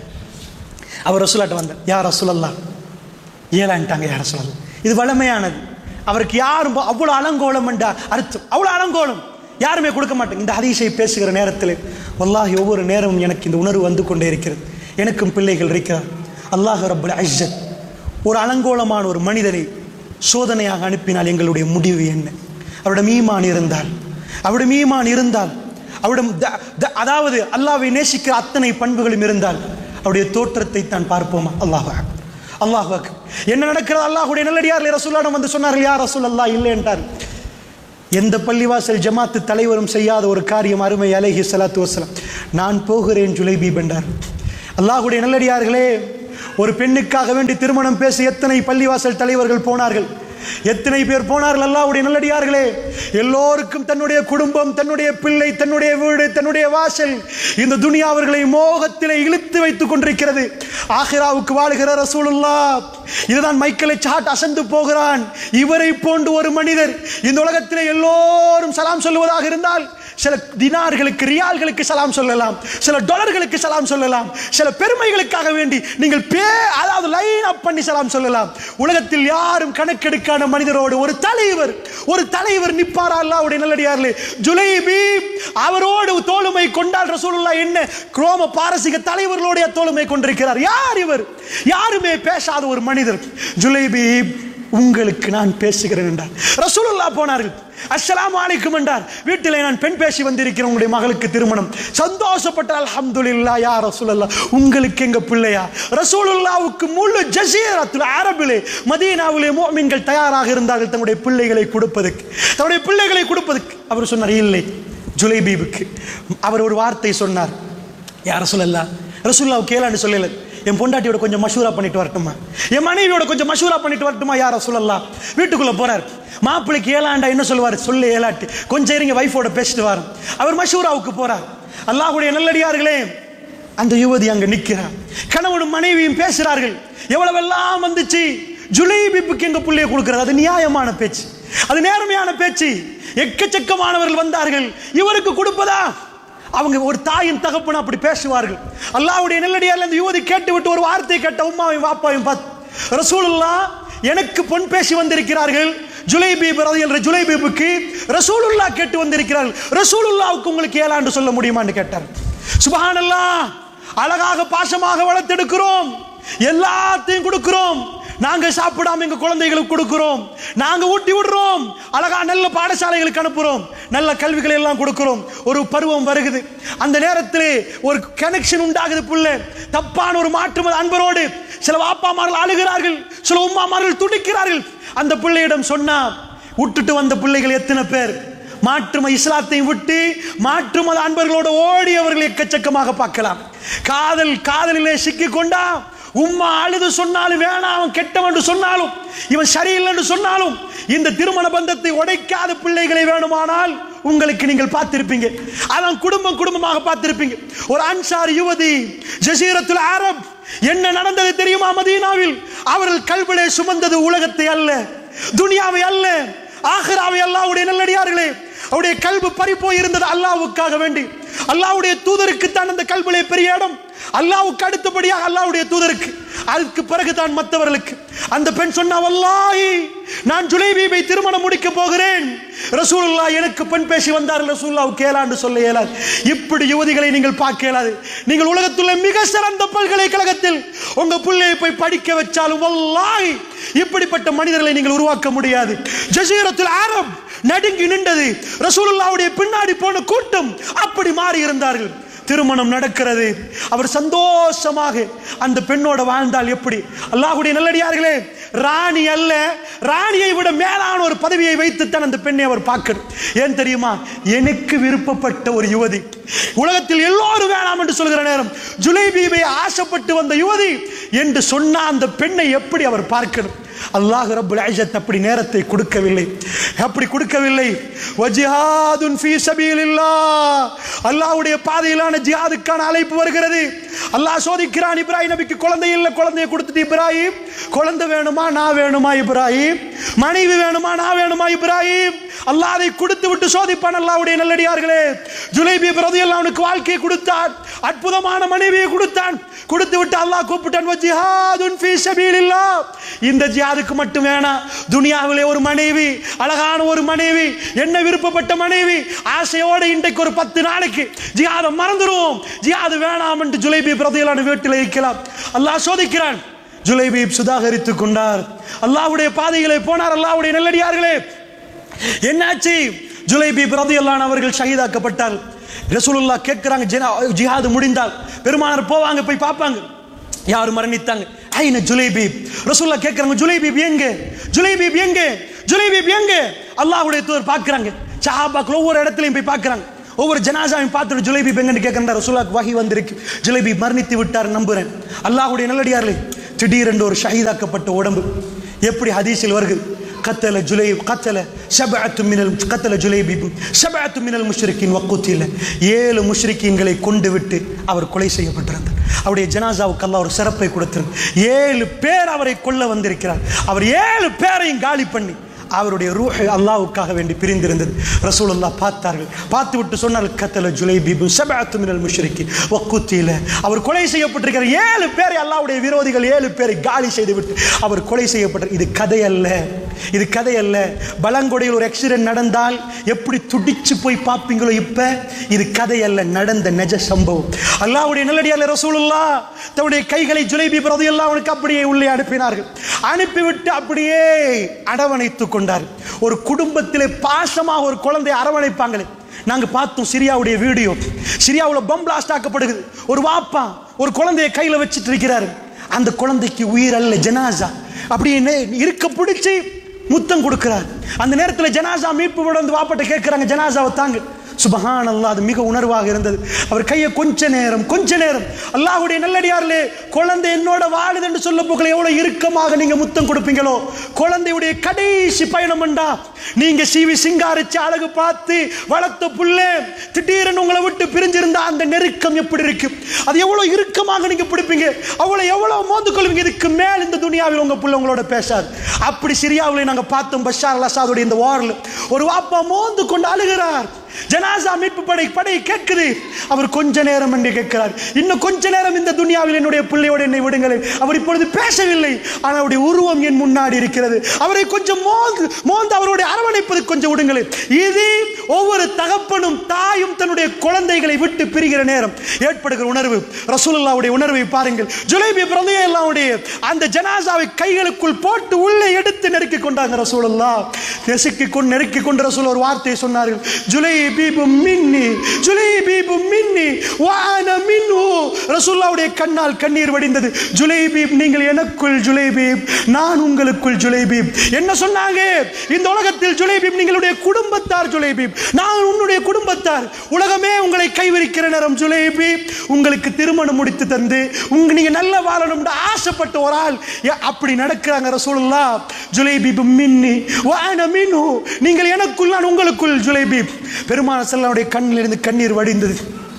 அவர் ரசூலாட்ட வந்தார், யா ரசூலல்லாஹ் ஏழான்ட்டாங்க. யா ரசூலல்லாஹ், இது வளமையானது. அவருக்கு யாரும் அவ்வளோ அலங்கோலம் என்ற அர்த்தம், அவ்வளோ அலங்கோலம் யாருமே கொடுக்க மாட்டாங்க. இந்த ஹதீஸை பேசுகிற நேரத்தில் வல்லாஹி ஒவ்வொரு நேரமும் எனக்கு இந்த உணர்வு வந்து கொண்டே இருக்கிறது. எனக்கும் பிள்ளைகள் இருக்கிறார். அல்லாஹ் ரப்புல் இஸ்ஸத் ஒரு அலங்கோலமான ஒரு மனிதனை சோதனையாக அனுப்பினால் எங்களுடைய முடிவு என்ன? அவருடைய ஈமான் இருந்தால், அவருடைய ஈமான் இருந்தால், அவருடைய அதாவது அல்லாஹ்வை நேசிக்கிற அத்தனை பண்புகளும் இருந்தால் அவருடைய தோற்றத்தை தான் பார்ப்போமா? அல்லாஹ் அல்லாஹ் என்ன நடக்கிறது? அல்லாஹ்வுடைய நல்லடியார்களே ரசூலுல்லாஹ் வந்து சொன்னார்கள், யா ரசூலல்லாஹ் இல்லை என்றார். எந்த பள்ளிவாசல் ஜமாத்து தலைவரும் செய்யாத ஒரு காரியம் அருமை அலைஹி ஸலாத்து வஸலாம், நான் போகிறேன் ஜுலைபீப் என்றார். அல்லாஹ்வுடைய நல்லடியார்களே, ஒரு பெண்ணுக்காக வேண்டி திருமணம் பேசி எத்தனை பள்ளிவாசல் தலைவர்கள் போனார்கள், எத்தனை பேர் போனார்கள். அல்லாஹ்வுடைய நல்லடியார்களே, எல்லோருக்கும் தன்னுடைய குடும்பம், தன்னுடைய பிள்ளை, தன்னுடைய வீடு, தன்னுடைய வாசல், இந்த துனியா அவர்களை மோகத்திலே இழுத்து வைத்துக் கொண்டிருக்கிறது. ஆகிராவுக்கு வாழுகிற ரசூலுல்லாஹ், இதுதான் மைக்கேல் சாட் அசந்து போகிறான். இவரை போன்று ஒரு மனிதர் இந்த உலகத்திலே எல்லோரும் சலாம் சொல்லுவதாக இருந்தால் சில தினார்களுக்கு, ரியால்களுக்கு சலாம் சொல்லலாம், சில டாலர்களுக்கு சலாம் சொல்லலாம், சில பெருமைகளுக்காக வேண்டி நீங்கள் பே அதாவது லைன் அப் பண்ணி சலாம் சொல்லலாம். உலகத்தில் யாரும் கணக்கெடுக்கான மனிதரோடு ஒரு தலைவர் ஒரு தலைவர் நிப்பாரா? அல்லாஹ்வுடைய நல்லடியார்களே, ஜுலைபீப் அவரோடு தோளுமை கொண்டால் ரசூலுல்லாஹ் என்ன ரோம பாரசீக தலைவர்களோட தோளுமை கொண்டிருக்கிறார். யார் இவர்? யாருமே பேசாத ஒரு மனிதர். ஜுலைபீப், உங்களுக்கு நான் பேசுகிறேன் என்றார். ரசூலுல்லாஹ் போனார்கள், அஸ்ஸலாமு அலைக்கும் என்றார். வீட்டிலே நான் பெண் பேசி வந்திருக்கிறேன், உங்களுடைய மகளுக்கு திருமணம். சந்தோஷப்பட்டால் அல்ஹம்துலில்லாஹ் யா ரசூலல்லாஹ், உங்களுக்கு எங்க பிள்ளையா? ரசூலுல்லாஹ்வுக்கு முழு ஜஸீரத்துல் அரபிலே மதீனாவிலே முஃமின்கள் தயாராக இருந்தார்கள் தங்களுடைய பிள்ளைகளை கொடுப்பதற்கு, தங்களுடைய பிள்ளைகளை கொடுப்பதற்கு. அவர் சொன்னார், இல்லை ஜுலைபீபுக்கு. அவர் ஒரு வார்த்தை சொன்னார், யா ரசூலல்லாஹ், ரசூலுல்லாஹ் கேளான்னு சொல்லல, என் பொண்டாட்டியோட கொஞ்சம் மஷூரா பண்ணிட்டு வரட்டுமா, என் மனைவியோட கொஞ்சம் மஷூரா பண்ணிட்டு வரட்டுமா யா ரசூலல்லாஹ். வீட்டுக்குள்ள போறார். மாப்பிள்ளைக்கு ஏலாண்டா என்ன சொல்லுவார்? சொல்லு ஏலாட்டு, கொஞ்சம் இருங்க வைஃபோட பேசிட்டு வர. அவர் மஷூராவுக்கு போறார். அல்லாஹ்வுடைய நல்லடியார்களே, அந்த யுவதி அங்க நிற்கிறார். கணவனும் மனைவியும் பேசுறார்கள். எவ்வளவெல்லாம் வந்துச்சு. ஜுலைபீபுக்கு எங்க பிள்ளைய கொடுக்கிறது, அது நியாயமான பேச்சு, அது நேர்மையான பேச்சு. எக்கச்சக்கமானவர்கள் வந்தார்கள், இவருக்கு கொடுப்பதா? அவங்க ஒரு தாயின் தகப்பன் அப்படி பேசுவார்கள். அல்லாஹ்வுடைய நல்லடியார்களே, அந்த யுவதி கேட்டு விட்டு ஒரு வார்த்தை கேட்ட உம்மாவையும் வாப்பாவையும் பார்த்து, ரசூலுல்லாஹ் எனக்கு பொன் பேசி வந்திருக்கிறார்கள். ஜுலைபீப் ரலியல்லாஹு ஜுலைபீபுக்கு ரசூலுல்லாஹ் கேட்டு வந்திருக்கிறார்கள். ரசூலுல்லாஹ்வுக்கு உங்களுக்கு ஏலாண்டு சொல்ல முடியுமான்னு கேட்டார். சுப்ஹானல்லாஹ், அழகாக பாசமாக வளர்த்தெடுக்கிறோம், எல்லாத்தையும் கொடுக்கிறோம். நாங்க சாப்பிடாம எங்க குழந்தைகளுக்கு கொடுக்கிறோம், நாங்க ஊட்டி விடுறோம், அழகா நல்ல பாடசாலைகளுக்கு அனுப்புறோம், நல்ல கல்விகளை எல்லாம் கொடுக்கிறோம். ஒரு பருவம் வருகிறது, அந்த நேரத்தில் ஒரு கனெக்ஷன் உண்டாகுது. புள்ள தப்பான ஒரு மாற்று அன்பரோடு சில வாப்பாமார்கள் அழுகிறார்கள், சில உம்மாமார்கள் துடிக்கிறார்கள். அந்த பிள்ளையிடம் சொன்னா, விட்டுட்டு வந்த பிள்ளைகள் எத்தனை பேர் மாற்றும இஸ்லாத்தையும் விட்டு மாற்று மத அன்பர்களோடு ஓடியவர்கள் எக்கச்சக்கமாக பார்க்கலாம். காதல் காதலிலே சிக்கி கொண்டா உம்மா அழுது சொன்னாலும் வேணாம், அவன் கெட்டவன் என்று சொன்னாலும், இவன் சரியில்லை என்று சொன்னாலும், இந்த திருமண பந்தத்தை உடைக்காத பிள்ளைகளை வேணுமானால் உங்களுக்கு நீங்கள் பார்த்திருப்பீங்க. அதான் குடும்பம் குடும்பமாக பார்த்திருப்பீங்க. ஒரு அன்சார் யுவதி, ஜஸீரத்துல் அரப், என்ன நடந்தது தெரியுமா? மதீனாவில் அவர்கள் கல்விலே சுமந்தது உலகத்தை அல்ல, துனியாவை அல்ல, ஆகிராவை. அல்லாஹ்வுடைய நல்லடியார்களே, அவருடைய கல்வி பறி போய் இருந்தது அல்லாஹ்வுக்காக வேண்டி. அல்லாஹ்வுடைய தூதருக்கு தான் அந்த கல்விலே பெரிய இடம். அல்லாஹ்வுக்கு அடுத்தபடியாக அல்லாஹ்வுடைய தூதருக்கு, அதுக்கு பிறகு தான் மற்றவர்களுக்கு. அந்த பெண் சொன்னா, வல்லாஹி நான் ஜுலைபீபை திருமணம் முடிக்க போகிறேன். ரசூலுல்லாஹ் எனக்கு பெண் பேசி வந்தார்கள், ரசூலுல்லாஹ் கேளான்னு சொல்ல இயலாது. இப்படி யுவதிகளை நீங்கள் பார்க்க இயலாது. நீங்கள் உலகத்துள்ள மிக சிறந்த பல்கலைக்கழகத்தில் உங்க பிள்ளையை போய் படிக்க வச்சாலும் வல்லாஹி இப்படிப்பட்ட மனிதர்களை நீங்கள் உருவாக்க முடியாது. ஜஸீரத்துல் அரப் நடுங்கி நின்றது. ரசூலுல்லாஹ்வுடைய பின்னாடி போன கூட்டம் அப்படி மாறி இருந்தார்கள். திருமணம் நடக்கிறது. அவர் சந்தோஷமாக அந்த பெண்ணோட வாழ்ந்தால் எப்படி? அல்லாஹ்வுடைய நல்லடியார்களே, ராணி அல்ல, ராணியை விட மேலான ஒரு பதவியை வைத்துத்தான் அந்த பெண்ணை அவர் பார்க்கிறார். ஏன் தெரியுமா? எனக்கு விருப்பப்பட்ட ஒரு யுவதி, உலகத்தில் எல்லோரும் வேணாம் என்று சொல்கிற நேரம் ஜுலைபீபை ஆசைப்பட்டு வந்த யுவதி என்று சொன்ன அந்த பெண்ணை எப்படி அவர் பார்க்கணும்? அல்லாஹ் ரப்புல் இஸ்ஸத் அப்படி நேரத்தை கொடுக்கவில்லை, அப்படி கொடுக்கவில்லை. வஜிஹாதுன் ஃபீ ஸபீலில்லாஹ், அல்லாஹ்வுடைய பாதையிலான ஜிஹாதுக்கான அழைப்பு வருகிறது. அல்லாஹ் சோதிக்கிறான். இப்ராஹிம் நபிக்கு குழந்தை இல்லை, குழந்தையை கொடுத்துட்டு இப்ராஹிம், குழந்தை வேணுமா நான் வேணுமா இப்ராஹிம், மனைவி வேணுமா நான் வேணுமா இப்ராஹிம். அல்லாஹ் அதை கொடுத்து விட்டு சோதிப்பான். அல்லாஹ்வுடைய நல்லடியார்களே, ஜுலைபீப் ரலியல்லாஹு அன்ஹுக்கு வாழ்க்கையை கொடுத்தான், அற்புதமான மனைவியை கொடுத்தான். கொடுத்து விட்டு அல்லாஹ் கூப்பிட்டான், வஜிஹாதுன் ஃபீ ஸபீலில்லாஹ், இந்த ஜிஹாதுக்கு மட்டும் வேணாம், துனியாவிலே ஒரு மனைவி, அழகான ஒரு மனைவி, என்ன விருப்பப்பட்ட மனைவி, ஆசையோடு இன்றைக்கு ஒரு பத்து நாளைக்கு ஜிஹாதை மறந்துடுவோம், ஜிஹாது வேணாம் என்று ஜுலைபீப் ரலியல்லாஹு அன்ஹு வீட்டில் இருக்கலாம். அல்லாஹ் சோதிக்கிறான். ஜுலைபீப் சுதாகரித்துக் கொண்டார், அல்லாஹ்வுடைய பாதையிலே போனார். அல்லாஹ்வுடைய நல்லடியார்களே, என்னாச்சு? ஜுலைபீப் ரலியல்லாஹு அன்ஹு அவர்கள் ஷஹீதாக்கப்பட்டார். ரசூலுல்லாஹ் கேட்கிறாங்க, ஜிஹாது முடிந்தால் பெருமானார் போவாங்க, போய் பார்ப்பாங்க, யார் மரணித்தாங்க, ஐன ஜுலைபீப். ரசூலுல்லாஹ் கேட்கிறாங்க, ஜுலைபீப் எங்க, ஜுலைபீப் எங்க, ஜுலைபீப் எங்க? அல்லாஹ்வுடைய தூதர் பார்க்கறாங்க. சஹாபாக்கள் ஒவ்வொரு இடத்துலையும் போய் பார்க்கறாங்க, ஒவ்வொரு ஜனாசாவையும் பார்த்துட்டு ஜுலைபீப் எங்கன்னு கேட்கறாங்க. ரசூலுல்லாஹ்க்கு வஹி வந்திருக்கு, ஜுலைபீப் மரணித்து விட்டார் நம்புறேன். அல்லாஹ்வுடைய நல்லடியார்களே, திடீரென்று ஒரு ஷஹீதாக்கப்பட்ட உடம்பு. எப்படி ஹதீஸில் வருகிறது, கத்தல ஜுலை கத்தல ஷபஅத்து மினல் கத்தல ஜுலைபிப் ஷபஅத்து மினல் முஷ்ரிக்கீன் வகுத்தில, ஏழு முஷ்ரிக்கீன்களை கொண்டு விட்டு அவர் கொலை செய்யப்பட்டிருந்தார். அவருடைய ஜனாசாவுக்கு அல்லாஹ் ஒரு சிறப்பை கொடுத்திருந்தார். ஏழு பேர் அவரை கொல்ல வந்திருக்கிறார். அவர் ஏழு பேரையும் காலி பண்ணி அவருடைய ரூஹ் அல்லாஹ்வுக்காக வேண்டி பிரிந்திருந்தது. ரசூலுல்லாஹ் பார்த்தார்கள். பார்த்து விட்டு சொன்னார்கள், கத்தல ஜுலைபிப் ஷபஅத்து மினல் முஷ்ரிக்கீன் வகுத்தில, அவர் கொலை செய்யப்பட்டிருக்கிறார். ஏழு பேரை அல்லாஹ்வுடைய விரோதிகள் ஏழு பேரை காலி செய்து விட்டு அவர் கொலை செய்யப்பட்டார். இது கதை அல்ல, இது கதை அல்ல. பலங்கொடையில் ஒரு ஆக்சிடென்ட் நடந்தால் எப்படி துடிச்சு போய் பார்ப்பீங்களோ, இப்ப இது கதை அல்ல, நடந்த நிஜ சம்பவம். அல்லாஹ்வுடைய நல்லடியார் ரசூலுல்லாஹ் தன்னுடைய கைகளை ஜுலைபிப் ரலியல்லாஹு அன்ஹு அப்படியே உள்ளே அனுப்பினார்கள். அனுப்பிவிட்டு அப்படியே அரவணைத்து கொண்டார். ஒரு குடும்பத்திலே பாசமாக ஒரு குழந்தை அரவணைப்பாங்களே, நாங்க பார்த்தோம் சிரியாவுடைய வீடியோ. சிரியாவில் பம் பிளாஸ்ட் ஆக்கப்படுகிறது. ஒரு வாப்பா ஒரு குழந்தையை கையில வச்சிட்டு இருக்கிறாரு. அந்த குழந்தைக்கு உயிர் அல்ல, ஜனாசா. அப்படியே இருக்க பிடிச்சி முத்தம் கொடுக்கிறார். அந்த நேரத்தில் ஜனாசா மீட்பு வந்து வாப்பட்ட கேட்கிறாங்க, ஜனாசாவை தாங்க. சுபஹான் அல்லாஹ், அது மிக உணர்வாக இருந்தது. அவர் கையை கொஞ்ச நேரம் கொஞ்ச நேரம் அல்லாஹ்வுடைய நல்லடியார்களே, குழந்தை என்னோட வாழுது என்று சொல்ல போகல எவ்வளவு இறுக்கமாக நீங்க முத்தம் கொடுப்பீங்களோ. குழந்தையுடைய கடைசி பயணம் என்றா, நீங்க சீவி சிங்காரிச்சு அழகு பார்த்து வளர்த்த புள்ளே திடீரென்னு உங்களை விட்டு பிரிஞ்சிருந்தா அந்த நெருக்கம் எப்படி இருக்கு, அது எவ்வளவு இறுக்கமாக நீங்க பிடிப்பீங்க, அவ்வளவு எவ்வளவு மோந்து கொள்வீங்க. இதுக்கு மேல் இந்த துனியாவில் உங்க புள்ள உங்களோட பேசாது. அப்படி சிரியாவில் நாங்க பார்த்தோம், பஷார் அல் அசாதுடைய இந்த வார்ல ஒரு வாப்பா மோந்து கொண்டு அழுகிறார். ஜனாசா மீட்பு படை படை கேட்குது. அவர் கொஞ்ச நேரம் என்று கேட்கிறார். இன்னும் கொஞ்ச நேரம் இந்த துனியாவில் என்னுடைய பிள்ளையோடு என்னை விடுங்களேன். அவர் இப்பொழுது பேசவில்லை, ஆனால் அவருடைய உருவம் என் முன்னாடி இருக்கிறது. அவரை கொஞ்சம் மோந்து மோந்து அவருடைய அரவணைப்பது கொஞ்சம் விடுங்களேன். இது ஒவ்வொரு தகப்பனும் தாயும் தன்னுடைய குழந்தைகளை விட்டு பிரிகிற நேரம் ஏற்படுகிற உணர்வு. ரசூலுல்லாஹ்வுடைய உணர்வை பாருங்கள். ஜுலைபிப் ரலியல்லாஹுடைய அந்த ஜனாசாவை கைகளுக்குள் போட்டு உள்ளே எடுத்து நெருக்கி கொண்டாங்க ரசூலுல்லாஹ். நெருக்கி கொண்டு நெருக்கி கொண்டு ரசூல் ஒரு வார்த்தையை சொன்னார்கள், ஜுலை ரசூலுல்லாஹ்வுடைய கண்ணால் கண்ணீர் வடிந்தது. ஜுலைபீப் நீங்கள் எனக்குள், ஜுலைபீப் நான் உங்களுக்குள். ஜுலைபீப் என்ன சொன்னாங்க, இந்த உலகத்தில் ஜுலைபீப் நீங்களுடைய குடும்பத்தார், ஜுலைபீப் நான் உன்னுடைய குடும்பத்தார். உலகமே உங்களை கைவிரிக்கிற நேரம் ஜுலைபீப் உங்களுக்கு திருமணம் முடித்து தந்து உங்க நீங்க நல்ல வாழணும் ஆசைப்பட்ட ஒரு ஆள் அப்படி நடக்கிறாங்க ரசூலுல்லாஹ். ஜுலைபீப் மின்னி வ அன மின்ஹு, நீங்கள் எனக்குள் நான் உங்களுக்குள். ஜுலைபீப் பெருமானார் ஸல்லல்லாஹு அலைஹி கண்ணில் இருந்து கண்ணீர் வடிந்தது.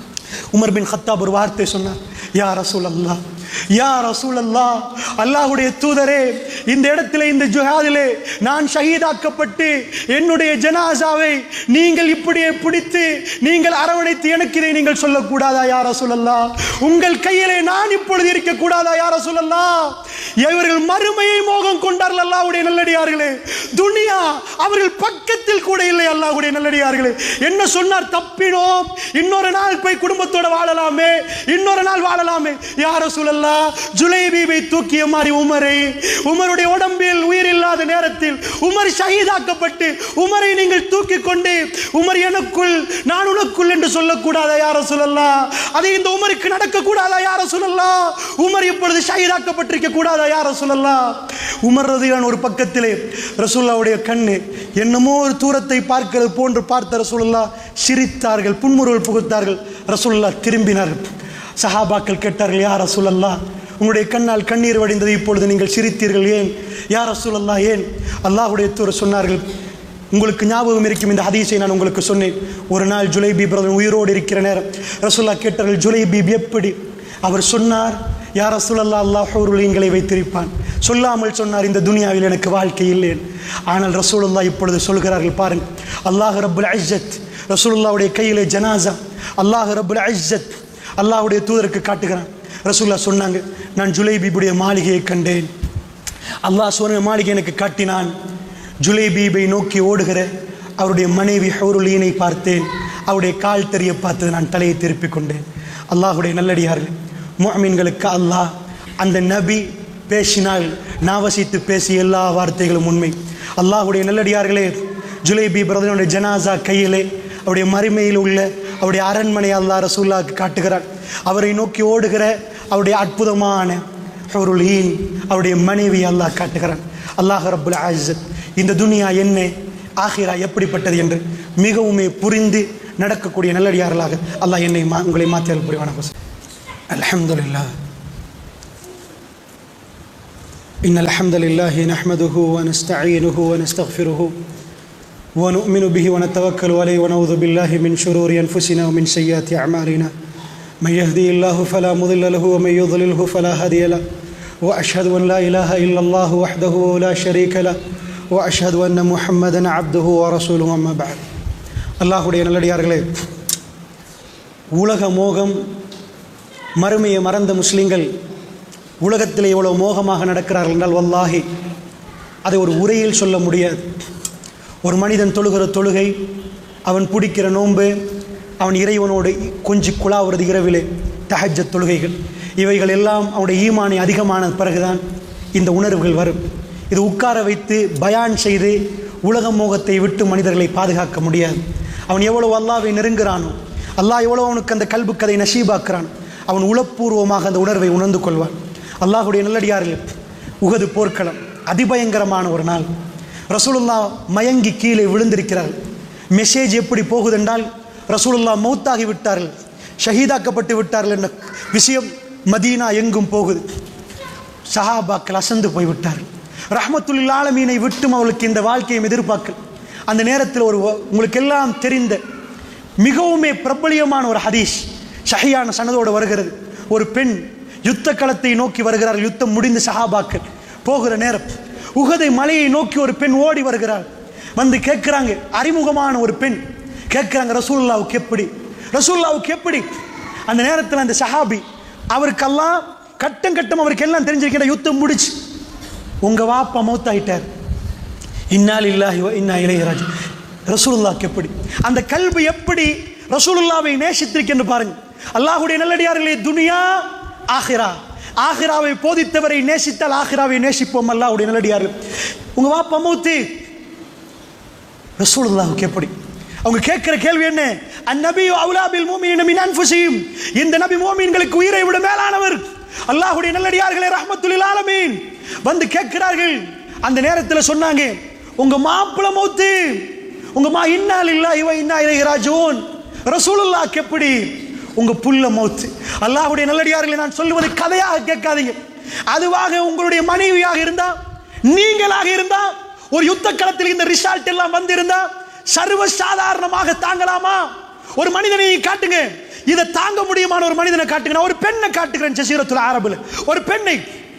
உமர் பின் கத்தாப் ஒரு வார்த்தை சொன்னார், யா ரசூலல்லாஹ், யா ரசூலல்லாஹ், அல்லாஹ்வுடைய தூதரே, இந்த இடத்திலே இந்த ஜிஹாதிலே நான் ஷஹீதாக்கப்பட்டு என்னுடைய ஜனாசாவை நீங்கள் இப்படியே பிடித்து நீங்கள் அரவணைத்து எனக்கு இதை நீங்கள் சொல்லக்கூடாதா யா ரசூலல்லாஹ்? உங்கள் கையிலே நான் இப்பொழுது இருக்க கூடாதா யா ரசூலல்லாஹ்? இவர்கள் மறுமையை மோகம் கொண்டார்கள் அல்லாஹ்வுடைய நல்லடியார்களே. துனியா அவர்கள் பக்கத்தில் கூட இல்லை அல்லாஹ்வுடைய நல்லடியார்களே. என்ன சொன்னார், தப்பினோம், இன்னொரு நாள் போய் குடும்பத்தோட வாழலாமே, இன்னொரு நாள் வாழலாமே. யா ரசூலல்லாஹ், ஜுலைபீபை தூக்கிய மாதிரி உமரை, உமருடைய உடம்பில் உயிர் இல்லாத நேரத்தில் உமர் ஷஹீதாக்கப்பட்டு உமரை நீங்கள் தூக்கி கொண்டு உமர் எனக்குள் நான் உனக்குள் என்று சொல்லக்கூடாதா யா ரசூலல்லாஹ்? அது இந்த உமருக்கு நடக்க கூடாதா யா ரசூலல்லாஹ்? உமர் இப்பொழுது ஷஹீதாக்கப்பட்டிருக்க கூடாதா யா ரசூலல்லாஹ்? உமர் ரலியல்லாஹு ஒரு பக்கத்திலே ரசூலுல்லாஹ்வுடைய கண்ணு என்னமோ ஒரு தூரத்தை பார்க்கிறது போன்று பார்த்த ரசூலுல்லாஹ் சிரித்தார்கள், புன்முறுவல் புகுத்தார்கள். ரசூலுல்லாஹ் திரும்பினார்கள். சஹாபாக்கள் கேட்டார்கள், யா ரசூலல்லாஹ், உங்களுடைய கண்ணால் கண்ணீர் வடிந்தது, இப்பொழுது நீங்கள் சிரித்தீர்கள், ஏன் யா ரசூலல்லாஹ் ஏன்? அல்லாஹ்வுடைய தூதர் சொன்னார்கள், உங்களுக்கு ஞாபகம் இருக்கும் இந்த ஹதீஸை நான் உங்களுக்கு சொன்னேன். ஒரு நாள் ஜுலைபீப் உயிரோடு இருக்கிற நேரம் ரசூலுல்லாஹ் கேட்டார்கள், ஜுலைபீப் எப்படி? அவர் சொன்னார், யா ரசூலல்லாஹ், அல்லாஹ் ஹூருலீன்களை வைத்திருப்பான். சொல்லாமல் சொன்னார், இந்த துனியாவில் எனக்கு வாழ்க்கை இல்லை. ஆனால் ரசூலுல்லாஹ் இப்பொழுது சொல்கிறார்கள், பாருங்கள், அல்லாஹ் ரப்புல் இஸ்ஸத் ரசூலுல்லாஹ்வுடைய கையிலே ஜனாசா, அல்லாஹ் ரப்புல் இஸ்ஸத் அல்லாஹ்வுடைய தூதருக்கு காட்டுகிறான். ரசூலுல்லாஹ் சொன்னாங்க, நான் ஜுலைபீபுடைய மாளிகையை கண்டேன், அல்லாஹ் சொன்ன மாளிகை எனக்கு காட்டினான். ஜுலைபீபை நோக்கி ஓடுகிற அவருடைய மனைவி ஹூருலீனை பார்த்தேன், அவருடைய கால் தெரிய பார்த்தது, நான் தலையை திருப்பிக் கொண்டேன். அல்லாஹ்வுடைய நல்லடியார்கள், முஃமின்களுக்கு அல்லாஹ் அந்த நபி பேசினால் நாவசித்து பேசிய எல்லா வார்த்தைகளும் உண்மை. அல்லாஹ்வுடைய நல்லடியார்களே, ஜுலைபீப் ரலியல்லாஹு ஜனாசா கையிலே அவருடைய மறுமையில் உள்ள அவருடைய அரண்மனை அல்லாஹ் ரசூலுல்லாஹ்வுக்கு காட்டுகிறார். அவரை நோக்கி ஓடுகிற அவருடைய அற்புதமான ஹூருலீன் அவருடைய மனைவி அல்லாஹ் காட்டுகிறான். அல்லாஹ் ரப்புல் இஸ்ஸத் இந்த துனியா என்ன, ஆகிரா எப்படிப்பட்டது என்று மிகவுமே புரிந்து நடக்கக்கூடிய நல்லடியார்களாக அல்லாஹ் என்னை உங்களை மாற்றியல் புரிவான. அல்ஹம்துலில்லாஹ். إن الحمد لله نحمده ونستعينه ونستغفره ونؤمن به ونتوكل عليه ونعوذ بالله من شرور أنفسنا ومن سيئات أعمالنا من يهدي الله فلا مضل له ومن يضلله فلا هادي له وأشهد أن لا إله إلا الله وحده لا شريك له وأشهد أن محمدا عبده ورسوله أما بعد அல்லாஹ்வுடைய நல்லடியார்களே, உலக மோகம் மறுமையை மறந்த முஸ்லிம்கள் உலகத்தில் எவ்வளோ மோகமாக நடக்கிறார்கள் என்றால் வல்லாஹி அதை ஒரு உரையில் சொல்ல முடியாது. ஒரு மனிதன் தொழுகிற தொழுகை, அவன் பிடிக்கிற நோன்பு, அவன் இறைவனோடு கொஞ்சி குழாவுறது இரவிலே தஹஜ்ஜத் தொழுகைகள், இவைகள் எல்லாம் அவனுடைய ஈமானை அதிகமான பிறகுதான் இந்த உணர்வுகள் வரும். இது உட்கார வைத்து பயான் செய்து உலக மோகத்தை விட்டு மனிதர்களை பாதுகாக்க முடியாது. அவன் எவ்வளோ அல்லாஹ்வை நெருங்குகிறானோ, அல்லாஹ் எவ்வளோ அவனுக்கு அந்த கல்பு கதை நசீபாக்குறான், அவன் உளப்பூர்வமாக அந்த உணர்வை உணர்ந்து கொள்வான். அல்லாஹ்வுடைய நல்லடியார்கள், உஹது போர்க்களம் அதிபயங்கரமான ஒரு நாள். ரசூலுல்லாஹ் மயங்கி கீழே விழுந்திருக்கிறார்கள். மெசேஜ் எப்படி போகுதென்றால் ரசூலுல்லாஹ் மௌத்தாகி விட்டார்கள், ஷஹீதாக்கப்பட்டு விட்டார்கள் என்ற விஷயம் மதீனா எங்கும் போகுது. சஹாபாக்கள் அசந்து போய்விட்டார்கள். ரஹ்மத்துல் ஆலமீனை விட்டும் அவளுக்கு இந்த வாழ்க்கையை எதிர்பார்க்கல். அந்த நேரத்தில் ஒரு உங்களுக்கு எல்லாம் தெரிந்த மிகவுமே பிரபலியமான ஒரு ஹதீஸ் ஷஹியான சனதோடு வருகிறது. ஒரு பெண் யுத்த களத்தை நோக்கி வருகிறார். யுத்தம் முடிந்து சஹாபாக்கள் போகிற நேரம் உஹதை மலையை நோக்கி ஒரு பெண் ஓடி வருகிறார். வந்து கேட்குறாங்க, அறிமுகமான ஒரு பெண் கேட்குறாங்க, ரசூலுல்லாவுக்கு எப்படி ரசூலுல்லாவுக்கு எப்படி அந்த நேரத்தில் அந்த சஹாபி அவருக்கெல்லாம் கட்டம் கட்டம் அவருக்கு எல்லாம் தெரிஞ்சிருக்கிற யுத்தம் முடிச்சு, உங்கள் வாப்பா மௌத்தாயிட்டார், இன்னா லில்லாஹி வ இன்னா இலைஹி ராஜிஊன். ரசூலுல்லாஹ்க்கு எப்படி அந்த கல்பு எப்படி ரசூலுல்லாவை நேசித்திருக்கின்ற பாருங்க. அல்லாஹ்வுடைய நல்லடியார்களே, துனியா ஆஹிரா, ஆஹிராவை போதித்தவரை நேசித்தால் ஆஹிராவை நேசிப்போம். அல்லாஹ்வுடைய நல்லடியார்கள், உங்க வாப்பா மௌத்து, ரசூலுல்லாஹ்க்கு எப்படி? அவங்க கேட்கிற கேள்வி என்ன? அந்நபியு அவுலா பில் முஃமினீன மின் அன்ஃபுஸிஹிம், இந்த நபி முஃமின்களுக்கு உயிரை விட மேலானவர். அல்லாஹ்வுடைய நல்லடியார்களே, ரஹ்மத்துல் ஆலமீன் வந்து கேட்கிறார்கள். அந்த நேரத்தில் சொன்னாங்க, உங்க மாப்பிளை மௌத்து, உங்க மா இன்னா லில்லாஹி வ இன்னா இலைஹி ராஜிஊன். ரசூலுல்லாஹ்க்கு எப்படி? உங்க புள்ள மௌத்து. அல்லாஹ்வுடைய நல்லடியார்களை, நான் சொல்லுவது கதையாக கேட்காதீங்க. அதுவாக உங்களுடைய மனைவியாக இருந்தா, நீங்களாக இருந்தா, ஒரு யுத்த களத்தில் இந்த ரிசல்ட் எல்லாம் வந்திருந்தா சர்வ சாதாரணமாக தாங்கலாமா? ஒரு மனிதனை காட்டுங்க, இதை தாங்க முடியுமான ஒரு மனிதனை காட்டுங்க. ஒரு பெண்ணை காட்டுகிறேன், ஜஸீரத்துல் அரபுல ஒரு பெண்ணை.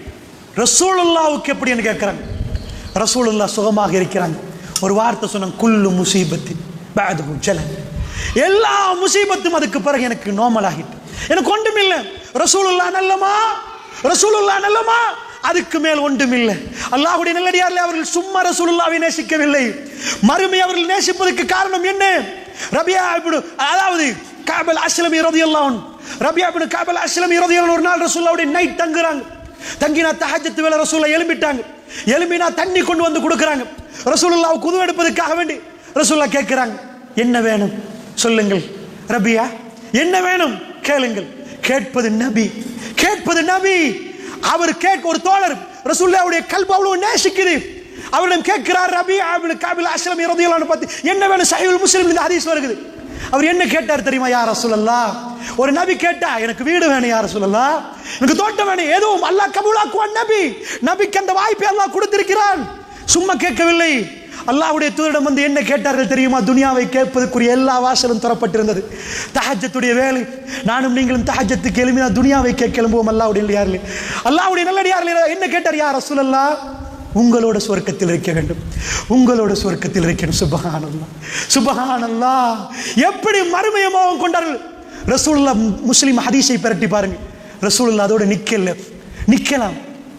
ரசூலுல்லாஹ்வுக்கு எப்படின்னு கேட்கிறாங்க. ரசூலுல்லாஹ் சுகமாக இருக்கிறாங்க. ஒரு வார்த்தை சொன்னாங்க, குல்லு முசீபத்தின் பஅதுஹு ஜலல், எல்லா முசீபத்தும் அதுக்கு பிறகு எனக்கு நார்மல் ஆகிட்டு, எனக்கு ஒன்றும் இல்லை. ரசூலுல்லாஹ் நல்லமா, ரசூலுல்லாஹ் நல்லமா, அதுக்கு மேல் ஒன்றும் இல்லை. அல்லாஹ்வுடைய நல்லடியார்களே, அவர்கள் சும்மா ரசூலுல்லாஹ்வை நேசிக்கவில்லை, மறுமை அவர்கள் நேசிப்பதற்கு காரணம் என்ன? ரபியா இப்னு அதாவது கஅப் அல்-அஸ்லமி ரலியல்லாஹு அன்ஹு, ரபியா இப்னு கஅப் அல்-அஸ்லமி ரலியல்லாஹு ஒரு நாள் ரசூலுல்லாஹ்வுடைய நைட் தங்குறாங்க. தங்கினா தஹஜ்ஜத் வேளை ரசூலுல்லாஹ் எழும்பிட்டாங்க. எழும்பினா தண்ணி கொண்டு வந்து கொடுக்குறாங்க. ரசூலுல்லாஹ் குது எடுப்பதற்காக வேண்டி ரசூலுல்லாஹ் கேட்கிறாங்க, என்ன வேணும் சொல்லுங்கள் ரபியா, என்ன வேணும் கேளுங்கள். கேட்பது நபி, கேட்பது நபி. அவர் கேட்க ஒரு தோழர் ரசூலுல்லாஹ்வுடைய கல்பு அவ்வளவு நேசிக்குது. அவரிடம் கேட்கிறார், ரபியா இப்னு கஅப் அல்-அஸ்லமி ரலியல்லாஹு அன்ஹு பத்தி என்ன வேணும்? சஹீஹுல் முஸ்லிம் இந்த ஹதீஸ் வருகிறது. அவர் என்ன கேட்டார் தெரியுமா? யா ரசூலல்லாஹ், ஒரு நபி கேட்டா, எனக்கு வீடு வேணும் யா ரசூலல்லாஹ், எனக்கு தோட்டம் வேணும், எதுவும் அல்லாஹ் கபூலாக்குவான். நபி நபிக்கு அந்த வாய்ப்பை அல்லாஹ் கொடுத்திருக்கிறான். சும்மா கேட்கவில்லை. அல்லாஹ்வுடைய தூதரிடம் வந்து என்ன கேட்டார்கள் தெரியுமா? துனியாவை கேட்பதற்குரிய எல்லா வாசலும் தரப்பட்டிருந்தது. தஹஜ்ஜத்துடைய வேலை, நானும் நீங்களும் தஹஜ்ஜத்துக்கு எழுப்பினா துனியாவை கேட்க எழும்புவோம். அல்லாஹ்வுடைய நல்லடியார்களே, அல்லாஹ்வுடைய நல்லடியார்களே என்ன கேட்டார்? யா ரசூலல்லாஹ், உங்களோட சொர்க்கத்தில் இருக்க வேண்டும், உங்களோட சொர்க்கத்தில் இருக்கணும். சுப்ஹானல்லாஹ், சுப்ஹானல்லாஹ். எப்படி மறுமைய மோகம் கொண்டார்கள் ரசூலுல்லாஹ். முஸ்லிம் ஹதீஸை பிரட்டி பாருங்க. ரசூலுல்லாஹ் அதோட நிக்கல, நிக்கலாம்.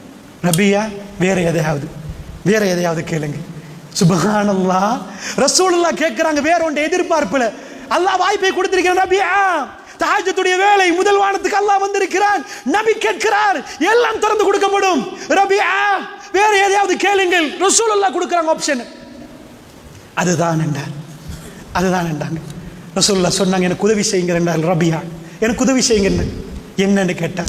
ரபியா, வேற எதையாவது வேற எதையாவது கேளுங்க. சுப்ஹானல்லாஹ். ரசூலுல்லாஹ் கேட்கிறாங்க வேற ஒன்றை எதிர்பார்ப்புல. அல்லாஹ் வாய்ப்பை கொடுத்திருக்கிறான். நபியா, தஹஜ்ஜுடைய வேளை, முதல் வானத்துக்கு அல்லாஹ் வந்திருக்கிறான். நபி கேட்கிறார், எல்லாம் திறந்து கொடுக்கப்படும். ரபியா, வேற எதையாவது கேளுங்கள். ரசூலுல்லாஹ் கொடுக்குறாங்க ஆப்ஷன். அதுதான் என்றார், அதுதான் என்றாங்க. ரசூலுல்லாஹ் சொன்னாங்க, எனக்கு உதவி செய்யுங்க என்றார். ரபியா, எனக்கு உதவி செய்யுங்க. என்னன்னு கேட்டார்.